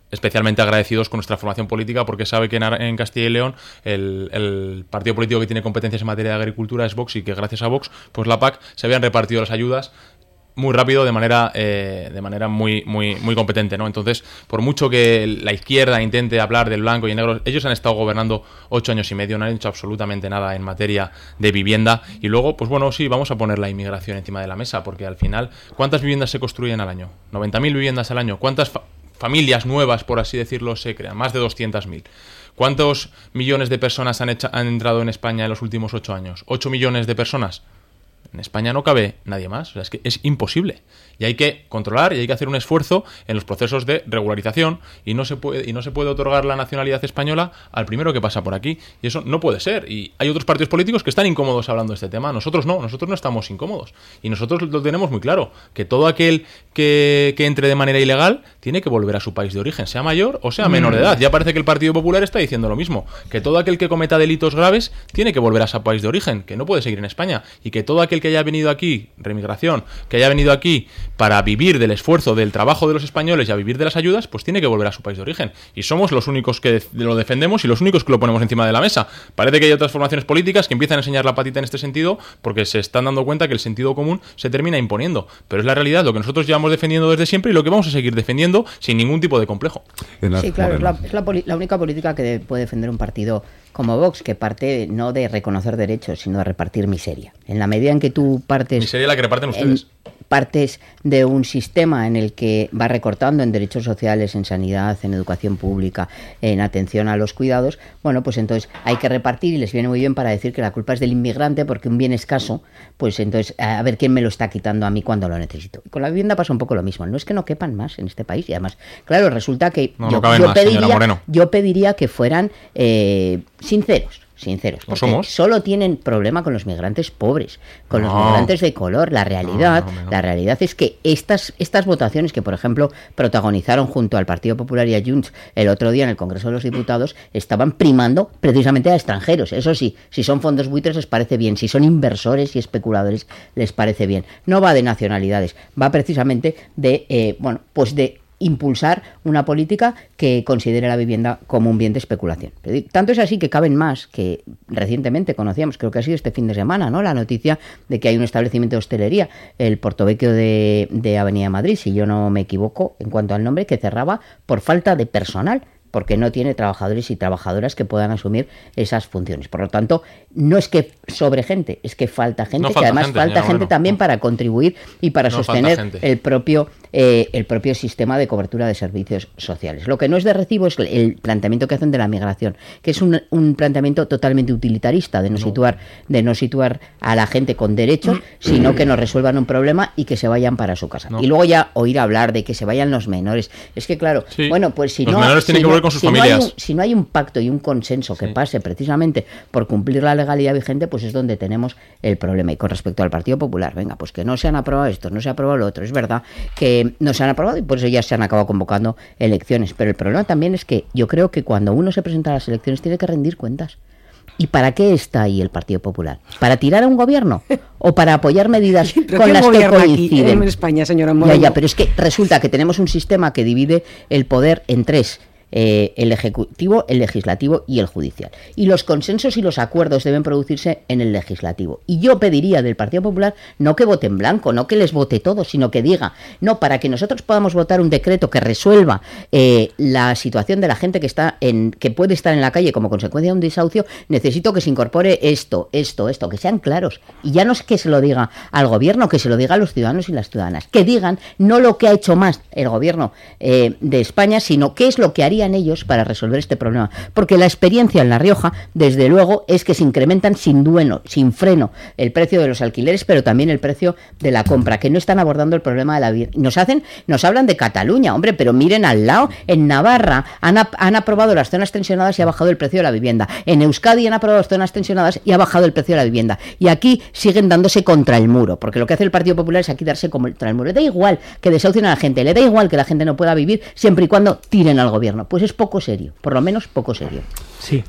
S13: especialmente agradecidos con nuestra formación política, porque sabe que en, en Castilla y León el, el partido político que tiene competencias en materia de agricultura es Vox, y que gracias a Vox, pues la P A C se habían repartido las ayudas muy rápido, de manera eh, de manera muy muy muy competente, ¿no? Entonces, por mucho que la izquierda intente hablar del blanco y negro, ellos han estado gobernando ocho años y medio, no han hecho absolutamente nada en materia de vivienda. Y luego, pues bueno, sí, vamos a poner la inmigración encima de la mesa, porque al final, ¿cuántas viviendas se construyen al año? noventa mil viviendas al año. ¿Cuántas fa- familias nuevas, por así decirlo, se crean? Más de doscientas mil. ¿Cuántos millones de personas han, hecho, han entrado en España en los últimos ocho años? ¿ocho millones de personas? En España no cabe nadie más, o sea, es que es imposible. Y hay que controlar y hay que hacer un esfuerzo en los procesos de regularización, y no se puede y no se puede otorgar la nacionalidad española al primero que pasa por aquí, y eso no puede ser. Y hay otros partidos políticos que están incómodos hablando de este tema, nosotros no, nosotros no estamos incómodos, y nosotros lo tenemos muy claro, que todo aquel que, que entre de manera ilegal tiene que volver a su país de origen, sea mayor o sea menor de edad. Ya parece que el Partido Popular está diciendo lo mismo, que todo aquel que cometa delitos graves tiene que volver a su país de origen, que no puede seguir en España, y que todo aquel que haya venido aquí, remigración, que haya venido aquí para vivir del esfuerzo, del trabajo de los españoles y a vivir de las ayudas, pues tiene que volver a su país de origen. Y somos los únicos que lo defendemos y los únicos que lo ponemos encima de la mesa. Parece que hay otras formaciones políticas que empiezan a enseñar la patita en este sentido, porque se están dando cuenta que el sentido común se termina imponiendo. Pero es la realidad, lo que nosotros llevamos defendiendo desde siempre y lo que vamos a seguir defendiendo sin ningún tipo de complejo.
S12: Sí, claro, es, la, es la, poli- la única política que puede defender un partido como Vox, que parte no de reconocer derechos, sino de repartir miseria. En la medida en que tú partes...
S13: Miseria la que reparten ustedes.
S12: Partes de un sistema en el que va recortando en derechos sociales, en sanidad, en educación pública, en atención a los cuidados, bueno, pues entonces hay que repartir, y les viene muy bien para decir que la culpa es del inmigrante, porque un bien escaso, pues entonces a ver quién me lo está quitando a mí cuando lo necesito. Y con la vivienda pasa un poco lo mismo. No es que no quepan más en este país, y además, claro, resulta que
S13: no,
S12: yo,
S13: no caben
S12: yo,
S13: más,
S12: pediría, yo pediría que fueran eh, sinceros. Sinceros, porque
S13: somos?
S12: solo tienen problema con los migrantes pobres, con
S13: no.
S12: los migrantes de color. La realidad,
S13: no, no, no.
S12: la realidad es que estas, estas votaciones que, por ejemplo, protagonizaron junto al Partido Popular y a Junts el otro día en el Congreso de los Diputados, estaban primando precisamente a extranjeros. Eso sí, si son fondos buitres les parece bien, si son inversores y especuladores les parece bien. No va de nacionalidades, va precisamente de, eh, bueno, pues de impulsar una política que considere la vivienda como un bien de especulación. Tanto es así que caben más, que recientemente conocíamos, creo que ha sido este fin de semana, ¿no?, la noticia de que hay un establecimiento de hostelería, el Portovecchio de, de Avenida Madrid, si yo no me equivoco en cuanto al nombre, que cerraba por falta de personal, porque no tiene trabajadores y trabajadoras que puedan asumir esas funciones. Por lo tanto, no es que sobre gente, es que falta gente, no falta que además gente, falta gente Moreno. También para contribuir y para no sostener el propio eh, el propio sistema de cobertura de servicios sociales. Lo que no es de recibo es el planteamiento que hacen de la migración, que es un, un planteamiento totalmente utilitarista, de no, no situar de no situar a la gente con derechos, sino que nos resuelvan un problema y que se vayan para su casa. No. Y luego ya oír hablar de que se vayan los menores. Es que claro, sí. bueno, pues si
S13: los
S12: no...
S13: menores tienen
S12: si
S13: que
S12: no,
S13: volver con sus
S12: si
S13: familias.
S12: No hay un, si no hay un pacto y un consenso que sí. pase precisamente por cumplir la legalidad vigente, pues es donde tenemos el problema. Y con respecto al Partido Popular, venga, pues que no se han aprobado esto, no se ha aprobado lo otro. Es verdad que no se han aprobado y por eso ya se han acabado convocando elecciones. Pero el problema también es que yo creo que cuando uno se presenta a las elecciones tiene que rendir cuentas. ¿Y para qué está ahí el Partido Popular? ¿Para tirar a un gobierno? ¿O para apoyar medidas con las que coinciden?
S15: En España, señora Moreno.
S12: Ya, ya, pero es que resulta que tenemos un sistema que divide el poder en tres. Eh, el ejecutivo, el legislativo y el judicial. Y los consensos y los acuerdos deben producirse en el legislativo. Y yo pediría del Partido Popular no que vote en blanco, no que les vote todo, sino que diga, no, para que nosotros podamos votar un decreto que resuelva eh, la situación de la gente que está en, que puede estar en la calle como consecuencia de un desahucio, necesito que se incorpore esto, esto, esto, que sean claros. Y ya no es que se lo diga al gobierno, que se lo diga a los ciudadanos y las ciudadanas. Que digan no lo que ha hecho más el gobierno eh, de España, sino qué es lo que haría en ellos para resolver este problema, porque la experiencia en La Rioja, desde luego, es que se incrementan sin dueno, sin freno, el precio de los alquileres, pero también el precio de la compra, que no están abordando el problema de la vida. Nos hacen, nos hablan de Cataluña, hombre, pero miren al lado, en Navarra han, ap- han aprobado las zonas tensionadas y ha bajado el precio de la vivienda. En Euskadi han aprobado las zonas tensionadas y ha bajado el precio de la vivienda. Y aquí siguen dándose contra el muro, porque lo que hace el Partido Popular es aquí darse contra el muro. Le da igual que desahucien a la gente, le da igual que la gente no pueda vivir, siempre y cuando tiren al gobierno. Pues es poco serio, por lo menos poco serio.
S14: Sí.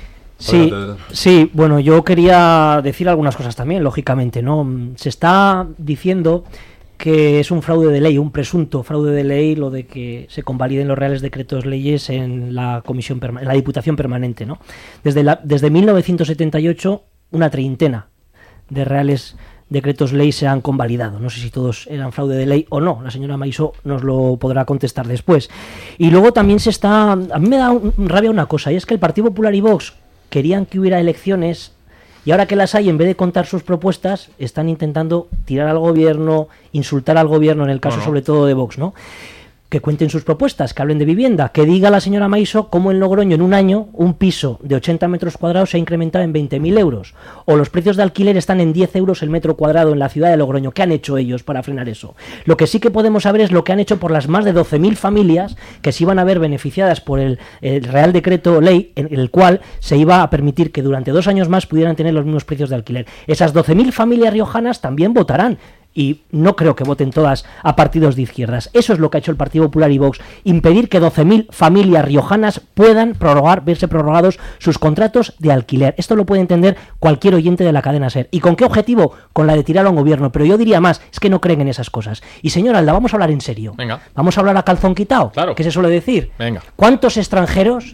S14: Sí, sí, bueno, yo quería decir algunas cosas también, lógicamente, ¿no? Se está diciendo que es un fraude de ley, un presunto fraude de ley, lo de que se convaliden los reales decretos leyes en la comisión perma- en la Diputación Permanente, ¿no? Desde la, desde mil novecientos setenta y ocho, una treintena de reales decretos ley se han convalidado. No sé si todos eran fraude de ley o no. La señora Maisó nos lo podrá contestar después. Y luego también se está... A mí me da un, rabia una cosa, y es que el Partido Popular y Vox querían que hubiera elecciones, y ahora que las hay, en vez de contar sus propuestas, están intentando tirar al gobierno, insultar al gobierno, en el caso
S13: no, no.
S14: sobre todo de Vox, ¿no? Que cuenten sus propuestas, que hablen de vivienda, que diga la señora Maisó cómo en Logroño en un año un piso de ochenta metros cuadrados se ha incrementado en veinte mil euros, o los precios de alquiler están en diez euros el metro cuadrado en la ciudad de Logroño. ¿Qué han hecho ellos para frenar eso? Lo que sí que podemos saber es lo que han hecho por las más de doce mil familias que se iban a ver beneficiadas por el, el Real Decreto Ley, en el cual se iba a permitir que durante dos años más pudieran tener los mismos precios de alquiler. Esas doce mil familias riojanas también votarán, y no creo que voten todas a partidos de izquierdas. Eso es lo que ha hecho el Partido Popular y Vox, impedir que doce mil familias riojanas puedan prorrogar, verse prorrogados sus contratos de alquiler. Esto lo puede entender cualquier oyente de la cadena SER. ¿Y con qué objetivo? Con la de tirar a un gobierno. Pero yo diría más, es que no creen en esas cosas. Y señora Alda, vamos a hablar en serio.
S13: Venga.
S14: Vamos a hablar a calzón quitado,
S13: Claro.
S14: que se suele decir.
S13: Venga.
S14: ¿Cuántos extranjeros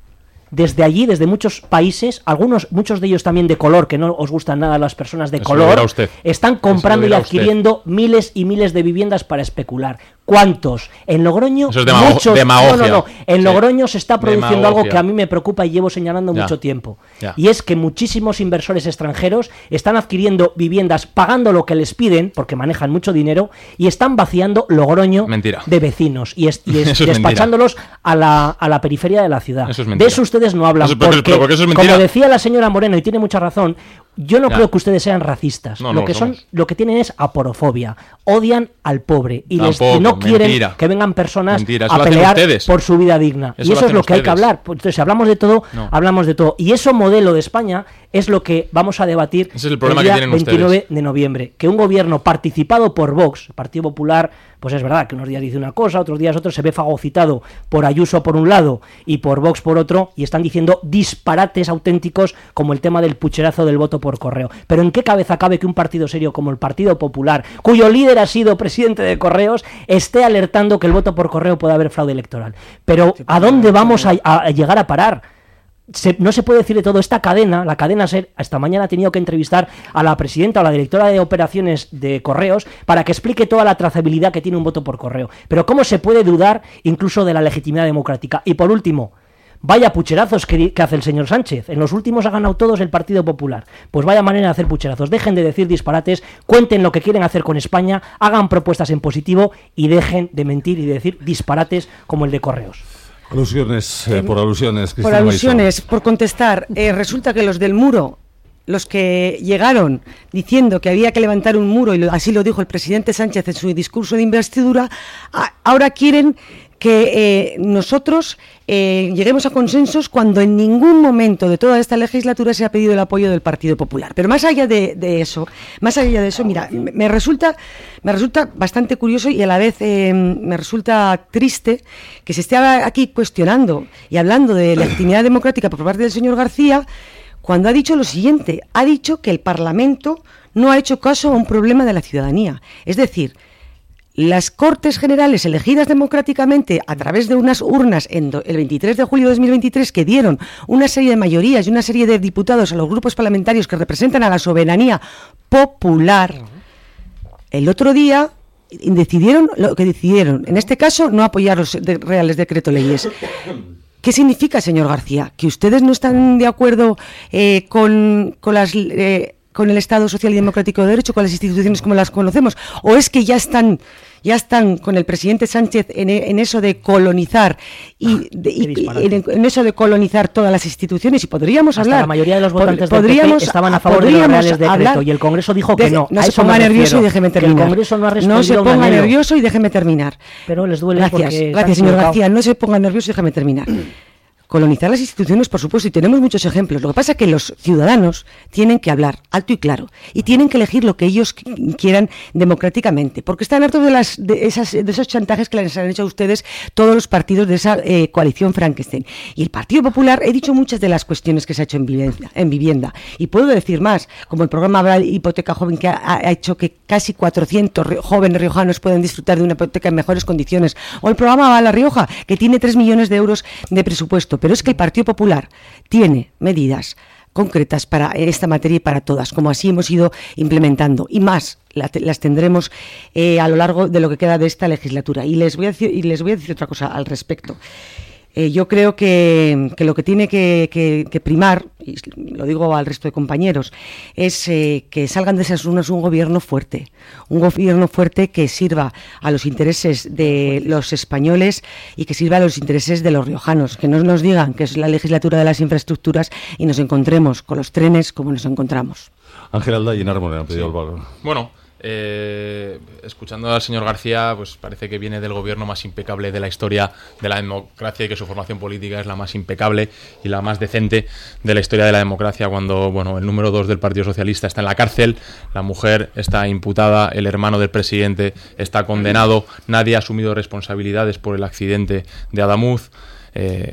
S14: desde allí, desde muchos países, algunos, muchos de ellos también de color, que no os gustan nada las personas de
S13: Eso lo
S14: color,
S13: dirá usted.
S14: están
S13: Eso
S14: comprando
S13: lo
S14: y
S13: dirá usted.
S14: adquiriendo miles y miles de viviendas para especular? ¿Cuántos? En Logroño,
S13: Eso es demago-
S14: muchos...
S13: demagogia.
S14: No, no, no. En
S13: Sí.
S14: Logroño se está produciendo
S13: Demagogia.
S14: algo que a mí me preocupa y llevo señalando
S13: Ya.
S14: mucho tiempo.
S13: Ya.
S14: Y es que muchísimos inversores extranjeros están adquiriendo viviendas pagando lo que les piden, porque manejan mucho dinero, y están vaciando Logroño
S13: Mentira.
S14: de vecinos y, es- y es-
S13: Eso es
S14: despachándolos a la, a la periferia de la ciudad.
S13: Eso es
S14: de
S13: mentira.
S14: eso ustedes no hablan,
S13: Eso es porque-
S14: porque,
S13: pero porque eso es mentira.
S14: como decía la señora Moreno, y tiene mucha razón, yo no
S13: Ya.
S14: creo que ustedes sean racistas.
S13: No,
S14: lo
S13: no
S14: que
S13: lo
S14: son,
S13: somos.
S14: lo que tienen es aporofobia. Odian al pobre y, les- y
S13: Tampoco,
S14: no quieren
S13: mentira.
S14: que vengan personas
S13: Mentira, eso
S14: a
S13: lo hacen
S14: pelear
S13: ustedes.
S14: por su vida digna.
S13: Eso
S14: y
S13: lo
S14: eso es
S13: hacen
S14: lo que hay que
S13: ustedes.
S14: hablar. Entonces, si hablamos de todo,
S13: No.
S14: hablamos de todo. Y eso modelo de España es lo que vamos a debatir
S13: Ese es el problema que
S14: día
S13: tienen
S14: veintinueve
S13: ustedes.
S14: de noviembre. Que un gobierno participado por Vox, Partido Popular, pues es verdad que unos días dice una cosa, otros días otro, se ve fagocitado por Ayuso por un lado y por Vox por otro, y están diciendo disparates auténticos como el tema del pucherazo del voto por correo. Pero ¿en qué cabeza cabe que un partido serio como el Partido Popular, cuyo líder ha sido presidente de Correos, esté alertando que el voto por correo puede haber fraude electoral? Pero ¿a dónde vamos a, a llegar a parar? Se, no se puede decir de todo. Esta cadena, la cadena SER, esta mañana ha tenido que entrevistar a la presidenta o la directora de operaciones de Correos para que explique toda la trazabilidad que tiene un voto por correo. Pero ¿cómo se puede dudar incluso de la legitimidad democrática? Y por último, vaya pucherazos que, que hace el señor Sánchez. En los últimos ha ganado todos el Partido Popular. Pues vaya manera de hacer pucherazos. Dejen de decir disparates, cuenten lo que quieren hacer con España, hagan propuestas en positivo y dejen de mentir y de decir disparates como el de Correos.
S11: Alusiones, eh, por alusiones,
S15: Por
S11: Cristina
S15: alusiones, por contestar, eh, resulta que los del muro, los que llegaron diciendo que había que levantar un muro, y lo- así lo dijo el presidente Sánchez en su discurso de investidura, a- ahora quieren que eh, nosotros eh, lleguemos a consensos cuando en ningún momento de toda esta legislatura se ha pedido el apoyo del Partido Popular. Pero más allá de, de eso, más allá de eso, mira, me, me resulta, me resulta bastante curioso y a la vez eh, me resulta triste que se esté aquí cuestionando y hablando de legitimidad democrática por parte del señor García, cuando ha dicho lo siguiente: ha dicho que el Parlamento no ha hecho caso a un problema de la ciudadanía. Es decir, las Cortes Generales elegidas democráticamente a través de unas urnas en do, el veintitrés de julio de dos mil veintitrés, que dieron una serie de mayorías y una serie de diputados a los grupos parlamentarios que representan a la soberanía popular, el otro día decidieron lo que decidieron. En este caso, no apoyar los de, reales decreto leyes. ¿Qué significa, señor García? ¿Que ustedes no están de acuerdo eh, con, con las... Eh, con el Estado Social y Democrático de Derecho, con las instituciones como las conocemos, o es que ya están ya están con el presidente Sánchez en, en eso de colonizar y, de, y, y en, en eso de colonizar todas las instituciones? Y podríamos
S14: Hasta
S15: hablar.
S14: la mayoría de los votantes
S15: pod,
S14: del P P estaban a favor de los reales decreto y el Congreso dijo que
S15: de,
S14: no.
S15: No
S14: a
S15: se
S14: eso
S15: ponga
S14: me
S15: nervioso
S14: refiero,
S15: y déjeme
S14: que
S15: terminar.
S14: El Congreso no ha respondido
S15: no se
S14: a un
S15: ponga
S14: anhelo.
S15: nervioso y déjeme terminar.
S14: Pero les duele
S15: Gracias,
S14: porque
S15: gracias, señor
S14: equivocado.
S15: García. No se ponga nervioso y déjeme terminar. colonizar las instituciones, por supuesto, y tenemos muchos ejemplos. Lo que pasa es que los ciudadanos tienen que hablar alto y claro y tienen que elegir lo que ellos quieran democráticamente, porque están hartos de, las, de, esas, de esos chantajes que les han hecho a ustedes todos los partidos de esa eh, coalición Frankenstein. Y el Partido Popular, he dicho muchas de las cuestiones que se ha hecho en vivienda, en vivienda y puedo decir más, como el programa Aval Hipoteca Joven, que ha, ha hecho que casi cuatrocientos jóvenes riojanos puedan disfrutar de una hipoteca en mejores condiciones, o el programa Aval La Rioja, que tiene tres millones de euros de presupuesto. Pero es que el Partido Popular tiene medidas concretas para esta materia y para todas, como así hemos ido implementando, y más la, las tendremos eh, a lo largo de lo que queda de esta legislatura. Y les voy a decir, y les voy a decir otra cosa al respecto. Eh, yo creo que, que lo que tiene que, que, que primar, y lo digo al resto de compañeros, es eh, que salgan de esas urnas un gobierno fuerte, un gobierno fuerte que sirva a los intereses de los españoles y que sirva a los intereses de los riojanos, que no nos digan que es la legislatura de las infraestructuras y nos encontremos con los trenes como nos encontramos.
S11: Ángel Alda y Enar Moreno han pedido sí. el valor.
S13: Bueno, Eh, escuchando al señor García, pues parece que viene del gobierno más impecable de la historia de la democracia y que su formación política es la más impecable y la más decente de la historia de la democracia, cuando bueno, el número dos del Partido Socialista está en la cárcel, la mujer está imputada, el hermano del presidente está condenado, nadie ha asumido responsabilidades por el accidente de Adamuz, eh,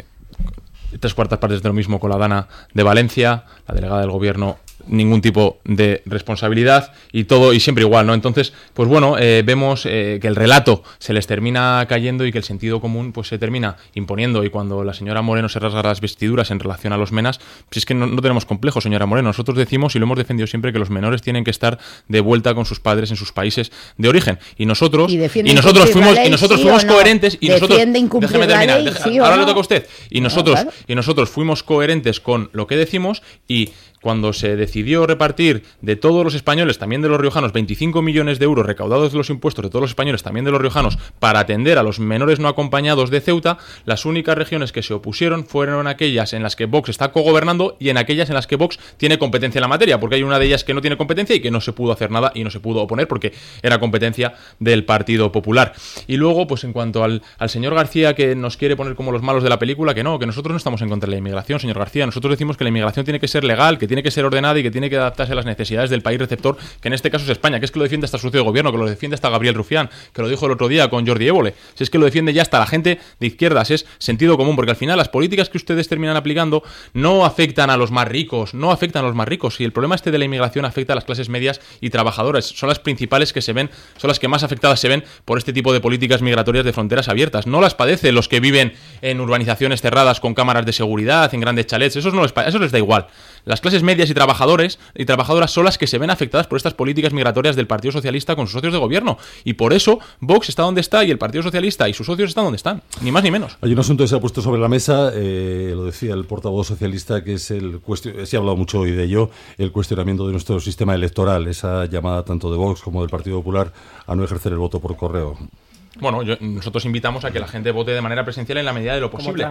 S13: tres cuartas partes de lo mismo con la Dana de Valencia, la delegada del gobierno ningún tipo de responsabilidad y todo y siempre igual, ¿no? Entonces, pues bueno, eh, vemos eh, que el relato se les termina cayendo y que el sentido común pues se termina imponiendo, y cuando la señora Moreno se rasga las vestiduras en relación a los menas, pues es que no, no tenemos complejo, señora Moreno. Nosotros decimos y lo hemos defendido siempre que los menores tienen que estar de vuelta con sus padres en sus países de origen, y nosotros y, y nosotros fuimos ley, y nosotros sí fuimos no. coherentes y nosotros déjeme terminar, ley, deja, sí ahora no? le toca a usted y nosotros no, claro. y nosotros fuimos coherentes con lo que decimos, y cuando se decidió repartir de todos los españoles, también de los riojanos, veinticinco millones de euros recaudados de los impuestos de todos los españoles, también de los riojanos, para atender a los menores no acompañados de Ceuta, las únicas regiones que se opusieron fueron aquellas en las que Vox está cogobernando y en aquellas en las que Vox tiene competencia en la materia, porque hay una de ellas que no tiene competencia y que no se pudo hacer nada y no se pudo oponer porque era competencia del Partido Popular. Y luego, pues en cuanto al, al señor García, que nos quiere poner como los malos de la película, que no, que nosotros no estamos en contra de la inmigración, señor García. Nosotros decimos que la inmigración tiene que ser legal, que tiene que ser ordenada y que tiene que adaptarse a las necesidades del país receptor, que en este caso es España, que es que lo defiende hasta su socio de gobierno, que lo defiende hasta Gabriel Rufián, que lo dijo el otro día con Jordi Évole. Si es que lo defiende ya hasta la gente de izquierdas, es sentido común, porque al final las políticas que ustedes terminan aplicando no afectan a los más ricos, no afectan a los más ricos, y el problema este de la inmigración afecta a las clases medias y trabajadoras, son las principales que se ven, son las que más afectadas se ven por este tipo de políticas migratorias de fronteras abiertas. No las padecen los que viven en urbanizaciones cerradas con cámaras de seguridad, en grandes chalets, esos no les, eso les da igual. Las clases medias y trabajadores y trabajadoras son las que se ven afectadas por estas políticas migratorias del Partido Socialista con sus socios de gobierno, y por eso Vox está donde está y el Partido Socialista y sus socios están donde están, ni más ni menos.
S11: Hay un asunto que se ha puesto sobre la mesa, eh, lo decía el portavoz socialista, que es el cuestion... se ha hablado mucho hoy de ello, el cuestionamiento de nuestro sistema electoral, esa llamada tanto de Vox como del Partido Popular a no ejercer el voto por correo.
S13: Bueno, yo, nosotros invitamos a que la gente vote de manera presencial en la medida de lo posible.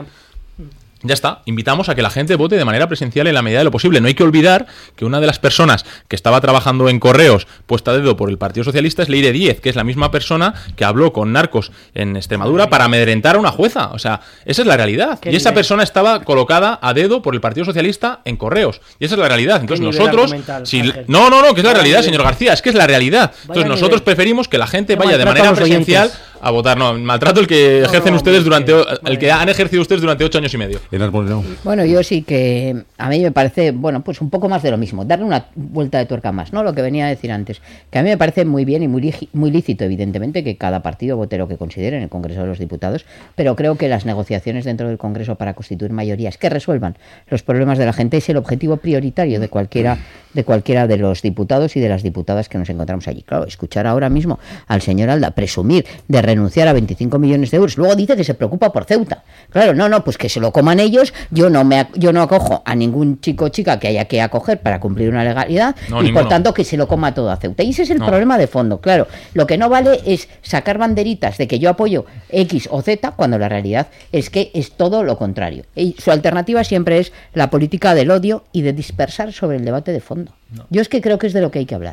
S13: Ya está, invitamos a que la gente vote de manera presencial en la medida de lo posible. No hay que olvidar que una de las personas que estaba trabajando en correos puesta a dedo por el Partido Socialista es Leire Díez, que es la misma persona que habló con narcos en Extremadura para amedrentar a una jueza. O sea, esa es la realidad. Y esa persona estaba colocada a dedo por el Partido Socialista en correos. Y esa es la realidad. Entonces nosotros... Si, no, no, no, que es la realidad, señor García, es que es la realidad. Entonces nosotros preferimos que la gente vaya de manera presencial a votar. No, maltrato el que ejercen ustedes durante... el que han ejercido ustedes durante ocho años y medio.
S12: Bueno, yo sí que a mí me parece, bueno, pues un poco más de lo mismo, darle una vuelta de tuerca más, ¿no? Lo que venía a decir antes, que a mí me parece muy bien y muy, muy lícito, evidentemente, que cada partido vote lo que considere en el Congreso de los Diputados, pero creo que las negociaciones dentro del Congreso para constituir mayorías que resuelvan los problemas de la gente es el objetivo prioritario de cualquiera de cualquiera de los diputados y de las diputadas que nos encontramos allí. Claro, escuchar ahora mismo al señor Alda presumir de renunciar a veinticinco millones de euros, luego dice que se preocupa por Ceuta. Claro, no, no, pues que se lo coman ellos. Yo no me yo no acojo a ningún chico o chica que haya que acoger para cumplir una legalidad, no, y ninguno. Por tanto que se lo coma todo a Ceuta. Y ese es el no. problema de fondo. Claro, lo que no vale es sacar banderitas de que yo apoyo X o Z cuando la realidad es que es todo lo contrario. Y su alternativa siempre es la política del odio y de dispersar sobre el debate de fondo. No. Yo es que creo que es de lo que hay que hablar.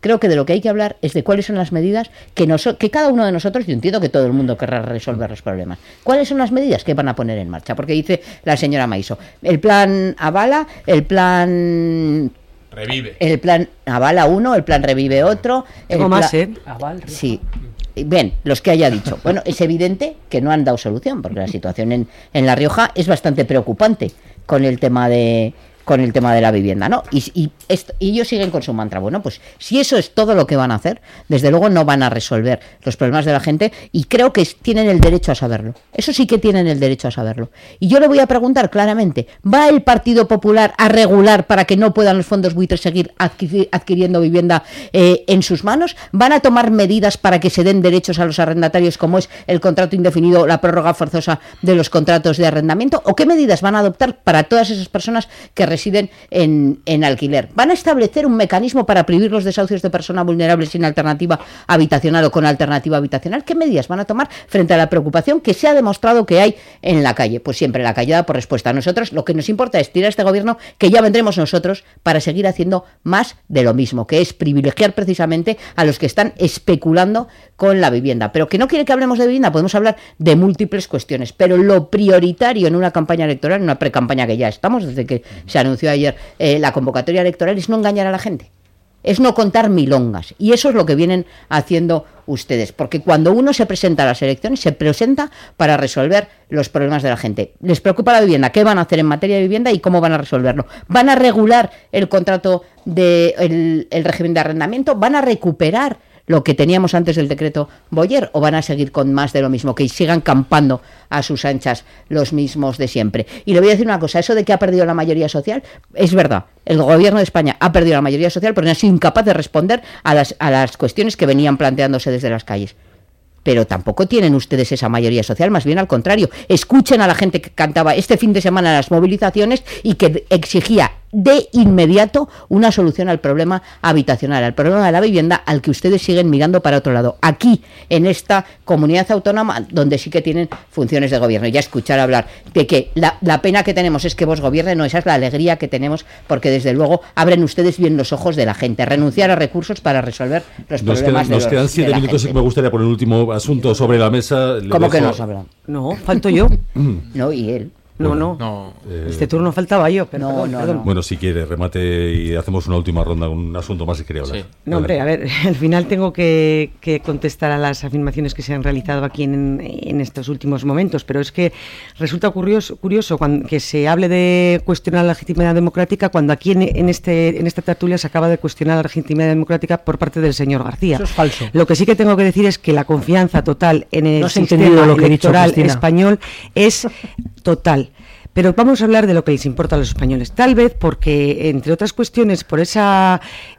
S12: Creo que de lo que hay que hablar es de cuáles son las medidas que, nos, que cada uno de nosotros, yo entiendo que todo el mundo querrá resolver los problemas, cuáles son las medidas que van a poner en marcha, porque dice la señora Maiso, el plan Avala, el plan...
S13: Revive.
S12: El plan Avala uno, el plan Revive otro.
S15: Tengo más, ¿eh?
S12: Aval, sí. Bien, los que haya dicho. Bueno, es evidente que no han dado solución, porque la situación en, en La Rioja es bastante preocupante con el tema de con el tema de la vivienda, ¿no? Y, y, esto, y ellos siguen con su mantra. Bueno, pues si eso es todo lo que van a hacer, desde luego no van a resolver los problemas de la gente y creo que tienen el derecho a saberlo. Eso sí que tienen el derecho a saberlo. Y yo le voy a preguntar claramente, ¿va el Partido Popular a regular para que no puedan los fondos buitres seguir adquiri- adquiriendo vivienda eh, en sus manos? ¿Van a tomar medidas para que se den derechos a los arrendatarios como es el contrato indefinido, la prórroga forzosa de los contratos de arrendamiento? ¿O qué medidas van a adoptar para todas esas personas que residen en, en alquiler? ¿Van a establecer un mecanismo para prohibir los desahucios de personas vulnerables sin alternativa habitacional o con alternativa habitacional? ¿Qué medidas van a tomar frente a la preocupación que se ha demostrado que hay en la calle? Pues siempre la calle da por respuesta. A nosotros lo que nos importa es tirar a este gobierno, que ya vendremos nosotros para seguir haciendo más de lo mismo, que es privilegiar precisamente a los que están especulando con la vivienda. Pero que no quiere que hablemos de vivienda, podemos hablar de múltiples cuestiones, pero lo prioritario en una campaña electoral, en una precampaña que ya estamos, desde que se anunció ayer eh, la convocatoria electoral, es no engañar a la gente, es no contar milongas, y eso es lo que vienen haciendo ustedes, porque cuando uno se presenta a las elecciones, se presenta para resolver los problemas de la gente. Les preocupa la vivienda, ¿qué van a hacer en materia de vivienda y cómo van a resolverlo? ¿Van a regular el contrato de el, el régimen de arrendamiento? ¿Van a recuperar lo que teníamos antes del decreto Boyer, o van a seguir con más de lo mismo, que sigan campando a sus anchas los mismos de siempre? Y le voy a decir una cosa, eso de que ha perdido la mayoría social, es verdad, el gobierno de España ha perdido la mayoría social porque no ha sido incapaz de responder a las, a las cuestiones que venían planteándose desde las calles. Pero tampoco tienen ustedes esa mayoría social, más bien al contrario. Escuchen a la gente que cantaba este fin de semana las movilizaciones y que exigía de inmediato una solución al problema habitacional, al problema de la vivienda, al que ustedes siguen mirando para otro lado. Aquí, en esta comunidad autónoma, donde sí que tienen funciones de gobierno. Ya escuchar hablar de que la, la pena que tenemos es que vos gobiernen, no, esa es la alegría que tenemos, porque desde luego abren ustedes bien los ojos de la gente. Renunciar a recursos para resolver los
S11: nos
S12: problemas
S11: quedan,
S12: de,
S11: nos
S12: los,
S11: quedan siete
S12: de la
S11: minutos
S12: gente.
S11: y me gustaría poner un último asunto sobre la mesa. Le
S12: ¿Cómo
S11: dejo...
S12: que nos hablan?
S15: No, falto yo.
S12: No, y él.
S15: No,
S11: Bueno,
S15: no.
S11: eh,
S15: Este turno faltaba yo, pero
S12: No,
S15: perdón,
S12: no,
S15: perdón.
S12: no.
S11: Bueno, si quiere, remate y hacemos una última ronda, un asunto más que quería hablar.
S13: Sí.
S15: No, hombre, a ver, al final tengo que, que contestar a las afirmaciones que se han realizado aquí en, en estos últimos momentos, pero es que resulta curioso, curioso cuando, que se hable de cuestionar la legitimidad democrática cuando aquí en, en, este, en esta tertulia se acaba de cuestionar la legitimidad democrática por parte del señor García.
S14: Eso es falso.
S15: Lo que sí que tengo que decir es que la confianza total en el
S14: No has
S15: sistema
S14: entendido lo que he dicho,
S15: electoral
S14: Cristina.
S15: español es total. Pero vamos a hablar de lo que les importa a los españoles. Tal vez porque, entre otras cuestiones, por esa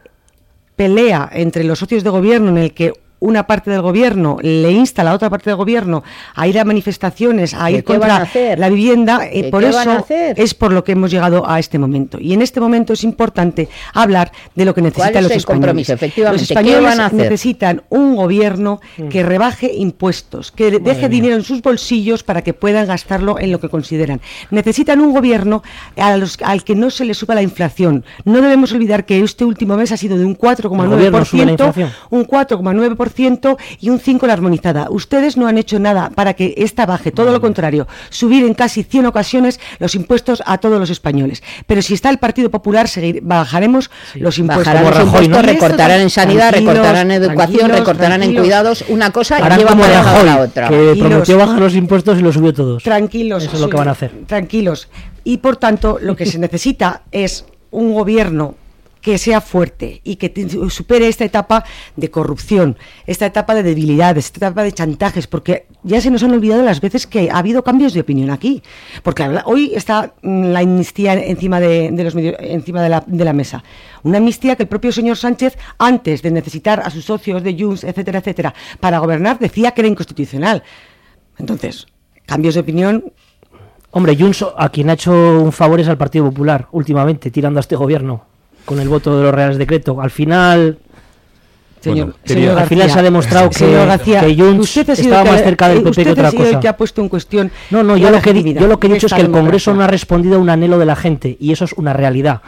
S15: pelea entre los socios de gobierno en el que una parte del gobierno le insta a la otra parte del gobierno a ir a manifestaciones, a ir
S12: ¿Qué van
S15: contra
S12: a hacer?
S15: la vivienda, eh,
S12: ¿Qué
S15: por
S12: van
S15: eso
S12: a hacer?
S15: es por lo que hemos llegado a este momento. Y en este momento es importante hablar de lo que necesitan
S12: ¿Cuál es
S15: los
S12: el
S15: españoles.
S12: compromiso? Efectivamente,
S15: Los
S12: ¿qué
S15: españoles
S12: van a hacer?
S15: necesitan un gobierno que rebaje impuestos, que
S14: Madre
S15: deje
S14: mía.
S15: dinero en sus bolsillos para que puedan gastarlo en lo que consideran. Necesitan un gobierno a los, al que no se le suba la inflación. No debemos olvidar que este último mes ha sido de un cuatro coma nueve por ciento,
S14: El gobierno sube la inflación.
S15: un cuatro coma nueve por ciento y un cinco por ciento la armonizada. Ustedes no han hecho nada para que esta baje, todo lo contrario, subir en casi cien ocasiones los impuestos a todos los españoles. Pero si está el Partido Popular, seguir, bajaremos sí. los impuestos.
S12: Bajarán los
S15: Rajoy,
S12: impuestos,
S15: ¿no?
S12: recortarán en sanidad,
S15: Tranquilos,
S12: recortarán en educación,
S15: tranquilos,
S12: recortarán en
S15: tranquilos.
S12: cuidados, una cosa
S14: Harán
S12: y llevan
S14: como
S12: aparejada
S14: Rajoy,
S12: la otra.
S14: que
S15: Tranquilos.
S14: prometió bajar los impuestos y los subió todos.
S15: Tranquilos.
S14: Eso es lo que van a hacer.
S15: Tranquilos. Y por tanto, lo que se necesita es un gobierno que sea fuerte y que te, supere esta etapa de corrupción, esta etapa de debilidades, esta etapa de chantajes, porque ya se nos han olvidado las veces que ha habido cambios de opinión aquí, porque hoy está la amnistía encima de, de los medios, encima de la, de la mesa, una amnistía que el propio señor Sánchez, antes de necesitar a sus socios de Junts, etcétera, etcétera, para gobernar, decía que era inconstitucional. Entonces, cambios de opinión.
S14: Hombre, Junts a quien ha hecho un favor es al Partido Popular últimamente, tirando a este gobierno con el voto de los Reales Decreto. Al final,
S15: señor,
S14: bueno,
S15: señor
S14: al
S15: García,
S14: final se ha demostrado que,
S15: García,
S14: que Junts estaba más cerca del P P que otra
S15: cosa.
S14: cosa.
S15: Que ha puesto en cuestión
S14: no, no, yo lo, que, yo lo que he dicho es que el
S15: democracia.
S14: Congreso no ha respondido a un anhelo de la gente y eso es una realidad.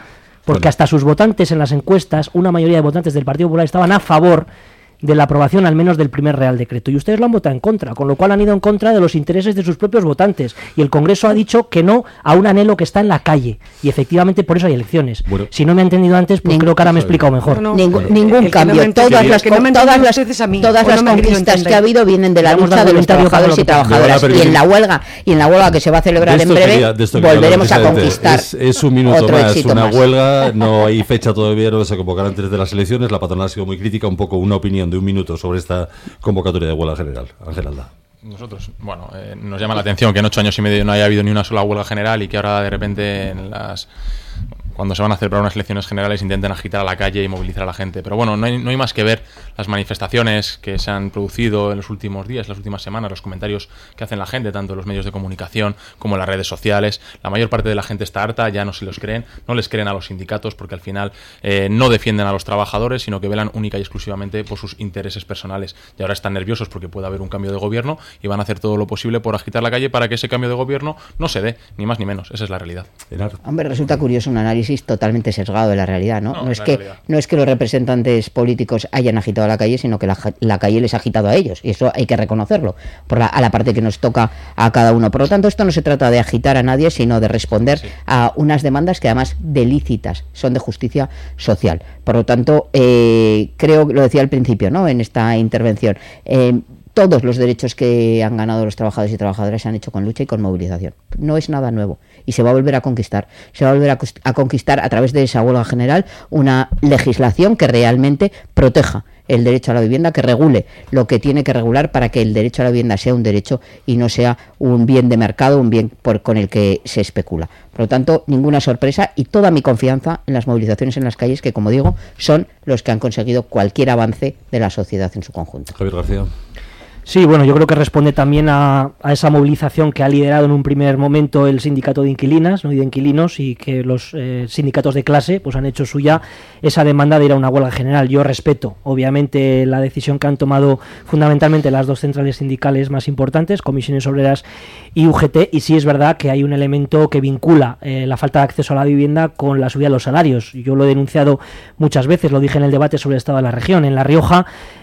S14: porque
S11: Bueno.
S14: hasta sus votantes en las encuestas, una mayoría de votantes del Partido Popular estaban a favor de la aprobación al menos del primer Real Decreto, y ustedes lo han votado en contra, con lo cual han ido en contra de los intereses de sus propios votantes, y el Congreso ha dicho que no a un anhelo que está en la calle, y efectivamente por eso hay elecciones.
S11: Bueno.
S14: Si no me ha entendido antes, pues
S12: Ning-
S14: creo que ahora me he explicado mejor.
S12: No, no. Ningún,
S14: Bueno.
S12: ningún
S15: el que no
S12: cambio.
S15: me ha entendido-
S12: todas
S15: el
S12: las,
S15: que no me ha
S12: todas
S15: entendido
S12: las,
S15: ustedes a mí,
S12: todas
S15: o
S12: las
S15: no me han querido
S12: conquistas que
S15: entender.
S12: ha habido vienen de la
S14: Le hemos
S12: lucha
S14: dado
S12: de los
S14: voluntario para
S12: trabajadores
S14: lo
S12: y
S14: que tenga.
S12: trabajadoras.
S11: Me van a
S12: Y en la
S11: permitir-
S12: huelga, y en la huelga que se va a celebrar
S11: De
S12: en
S11: esto
S12: breve,
S11: quería- de esto quería
S12: volveremos a
S11: hablar, precisamente.
S12: conquistar
S11: Es, es un minuto
S12: otro
S11: más,
S12: éxito
S11: una
S12: más.
S11: huelga, no hay fecha todavía, no se convocará antes de las elecciones. La patronal ha sido muy crítica, un poco una opinión de un minuto sobre esta convocatoria de huelga general. Ángel Alda.
S13: Nosotros, bueno, eh, nos llama la atención que en ocho años y medio no haya habido ni una sola huelga general y que ahora de repente en las... cuando se van a celebrar unas elecciones generales intenten agitar a la calle y movilizar a la gente. Pero bueno, no hay, no hay más que ver las manifestaciones que se han producido en los últimos días, las últimas semanas, los comentarios que hacen la gente, tanto en los medios de comunicación como en las redes sociales. La mayor parte de la gente está harta, ya no se los creen, no les creen a los sindicatos porque al final eh, no defienden a los trabajadores, sino que velan única y exclusivamente por sus intereses personales. Y ahora están nerviosos porque puede haber un cambio de gobierno y van a hacer todo lo posible por agitar la calle para que ese cambio de gobierno no se dé, ni más ni menos. Esa es la realidad.
S12: Hombre, resulta curioso un análisis totalmente sesgado de la realidad, ¿no?
S13: No,
S12: No, es
S13: la
S12: que
S13: realidad.
S12: no es que los representantes políticos hayan agitado la calle, sino que la, ja- la calle les ha agitado a ellos, y eso hay que reconocerlo, por la, a la parte que nos toca a cada uno. Por lo tanto, esto no se trata de agitar a nadie, sino de responder a unas demandas que además de lícitas, son de justicia social. Por lo tanto, eh, creo, lo decía al principio, ¿no?, en esta intervención, eh, todos los derechos que han ganado los trabajadores y trabajadoras se han hecho con lucha y con movilización. No es nada nuevo y se va a volver a conquistar. Se va a volver a, cos- a conquistar a través de esa huelga general una legislación que realmente proteja el derecho a la vivienda, que regule lo que tiene que regular para que el derecho a la vivienda sea un derecho y no sea un bien de mercado, un bien por, con el que se especula. Por lo tanto, ninguna sorpresa y toda mi confianza en las movilizaciones en las calles, que como digo, son los que han conseguido cualquier avance de la sociedad en su conjunto.
S11: Javier García.
S14: Sí, bueno, yo creo que responde también a, a esa movilización que ha liderado en un primer momento el sindicato de inquilinas, ¿no?, y de inquilinos, y que los eh, sindicatos de clase pues han hecho suya esa demanda de ir a una huelga general. Yo respeto, obviamente, la decisión que han tomado fundamentalmente las dos centrales sindicales más importantes, Comisiones Obreras y U G T, y sí es verdad que hay un elemento que vincula eh, la falta de acceso a la vivienda con la subida de los salarios. Yo lo he denunciado muchas veces, lo dije en el debate sobre el estado de la región. En La Rioja,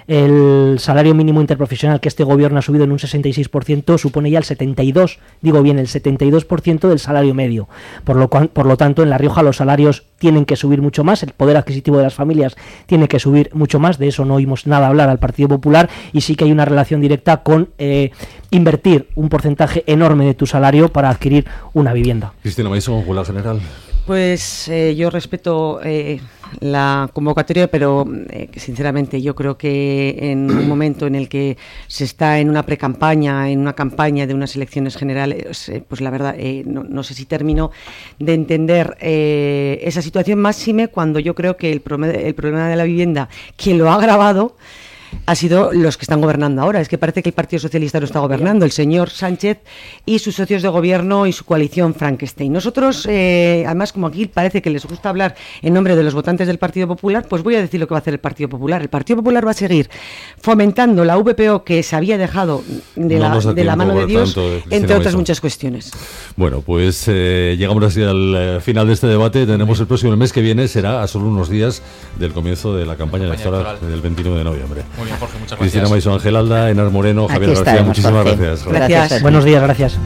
S14: el salario mínimo interprofesional que este gobierno ha subido en un sesenta y seis por ciento supone ya el setenta y dos, digo bien, el setenta y dos por ciento del salario medio. Por lo, cual, por lo tanto, en La Rioja los salarios tienen que subir mucho más, el poder adquisitivo de las familias tiene que subir mucho más, de eso no oímos nada hablar al Partido Popular, y sí que hay una relación directa con eh, invertir un porcentaje enorme de tu salario para adquirir una vivienda.
S11: Cristina Maison, huelga general.
S15: Pues eh, yo respeto eh, la convocatoria, pero eh, sinceramente yo creo que en un momento en el que se está en una precampaña, en una campaña de unas elecciones generales, eh, pues la verdad eh, no, no sé si termino de entender eh, esa situación, máxime cuando yo creo que el, prome- el problema de la vivienda, quien lo ha agravado ha sido los que están gobernando ahora. Es que parece que el Partido Socialista no está gobernando, el señor Sánchez y sus socios de gobierno y su coalición Frankenstein. Nosotros, eh, además, como aquí parece que les gusta hablar en nombre de los votantes del Partido Popular, pues voy a decir lo que va a hacer el Partido Popular. El Partido Popular va a seguir fomentando la V P O que se había dejado de,
S11: No
S15: la,
S11: nos da
S15: de la
S11: tiempo
S15: mano de
S11: para
S15: Dios,
S11: tanto, Cristina
S15: entre otras
S11: Maison.
S15: muchas cuestiones.
S11: Bueno, pues eh, llegamos así al eh, final de este debate. Tenemos el próximo mes que viene, será a solo unos días del comienzo de la campaña,
S13: Campaña
S11: electoral,
S13: electoral.
S11: del veintinueve de noviembre.
S13: Muy bien, Jorge, muchas
S11: Cristina
S13: gracias.
S11: Maison, Ángel Alda, Enar Moreno,
S12: Aquí
S11: Javier García,
S12: estaremos,
S11: muchísimas
S12: Jorge.
S11: gracias.
S12: Gracias. Gracias.
S14: Buenos días, gracias.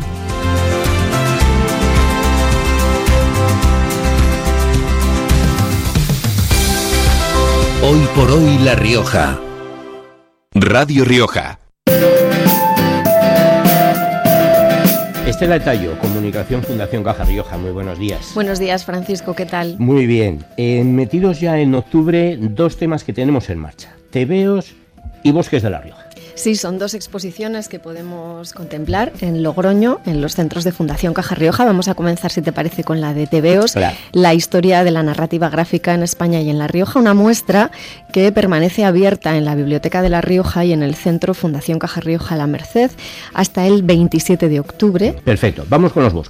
S10: Hoy por hoy La Rioja. Radio Rioja.
S4: Estela Tallo, Comunicación Fundación Caja Rioja, muy buenos días.
S5: Buenos días, Francisco, ¿qué tal?
S4: Muy bien, eh, metidos ya en octubre, dos temas que tenemos en marcha, tebeos y bosques de La Rioja.
S5: Sí, son dos exposiciones que podemos contemplar en Logroño, en los centros de Fundación Caja Rioja. Vamos a comenzar, si te parece, con la de tebeos,
S4: Claro.
S5: la historia de la narrativa gráfica en España y en La Rioja, una muestra que permanece abierta en la Biblioteca de La Rioja y en el centro Fundación Caja Rioja La Merced hasta el veintisiete de octubre.
S4: Perfecto, vamos con los bosques.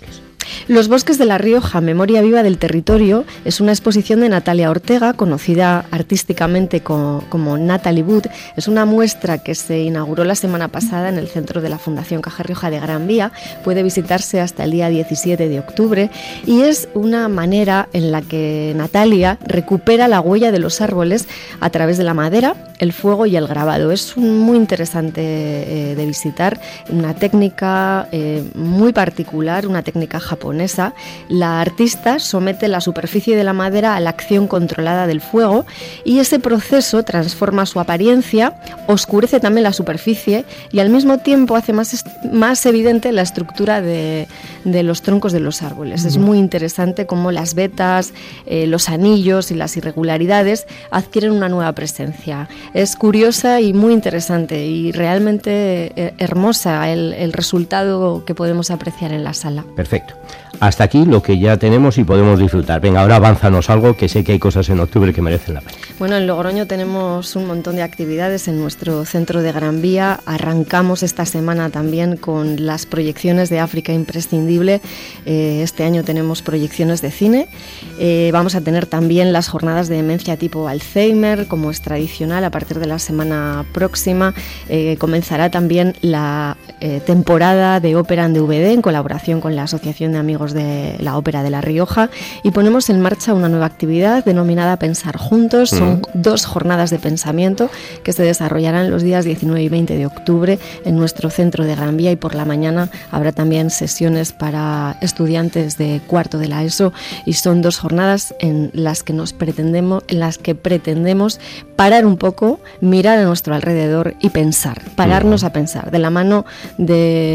S5: Los bosques de La Rioja, memoria viva del territorio, es una exposición de Natalia Ortega, conocida artísticamente como, como Natalie Wood. Es una muestra que se inauguró la semana pasada en el centro de la Fundación Caja Rioja de Gran Vía. Puede visitarse hasta el día diecisiete de octubre y es una manera en la que Natalia recupera la huella de los árboles a través de la madera, el fuego y el grabado. Es muy interesante eh, de visitar, una técnica eh, muy particular, una técnica japonesa. La artista somete la superficie de la madera a la acción controlada del fuego y ese proceso transforma su apariencia, oscurece también la superficie y al mismo tiempo hace más, más evidente la estructura de, de los troncos de los árboles. Es muy interesante cómo las vetas, eh, los anillos y las irregularidades adquieren una nueva presencia. Es curiosa y muy interesante y realmente eh, hermosa el, el resultado que podemos apreciar en la sala.
S4: Perfecto. Hasta aquí lo que ya tenemos y podemos disfrutar. Venga, ahora avánzanos algo, que sé que hay cosas en octubre que merecen la pena.
S5: Bueno, en Logroño tenemos un montón de actividades en nuestro centro de Gran Vía. Arrancamos esta semana también con las proyecciones de África Imprescindible. Eh, este año tenemos proyecciones de cine. Eh, vamos a tener también las jornadas de demencia tipo Alzheimer, como es tradicional. A partir de la semana próxima eh, comenzará también la eh, temporada de ópera en D V D en colaboración con la Asociación de Amigos de la Ópera de La Rioja, y ponemos en marcha una nueva actividad denominada Pensar Juntos. Son mm. dos jornadas de pensamiento que se desarrollarán los días diecinueve y veinte de octubre en nuestro centro de Gran Vía, y por la mañana habrá también sesiones para estudiantes de cuarto de la ESO, y son dos jornadas en las que nos pretendemos, en las que pretendemos parar un poco, mirar a nuestro alrededor y pensar, pararnos mm. a pensar de la mano de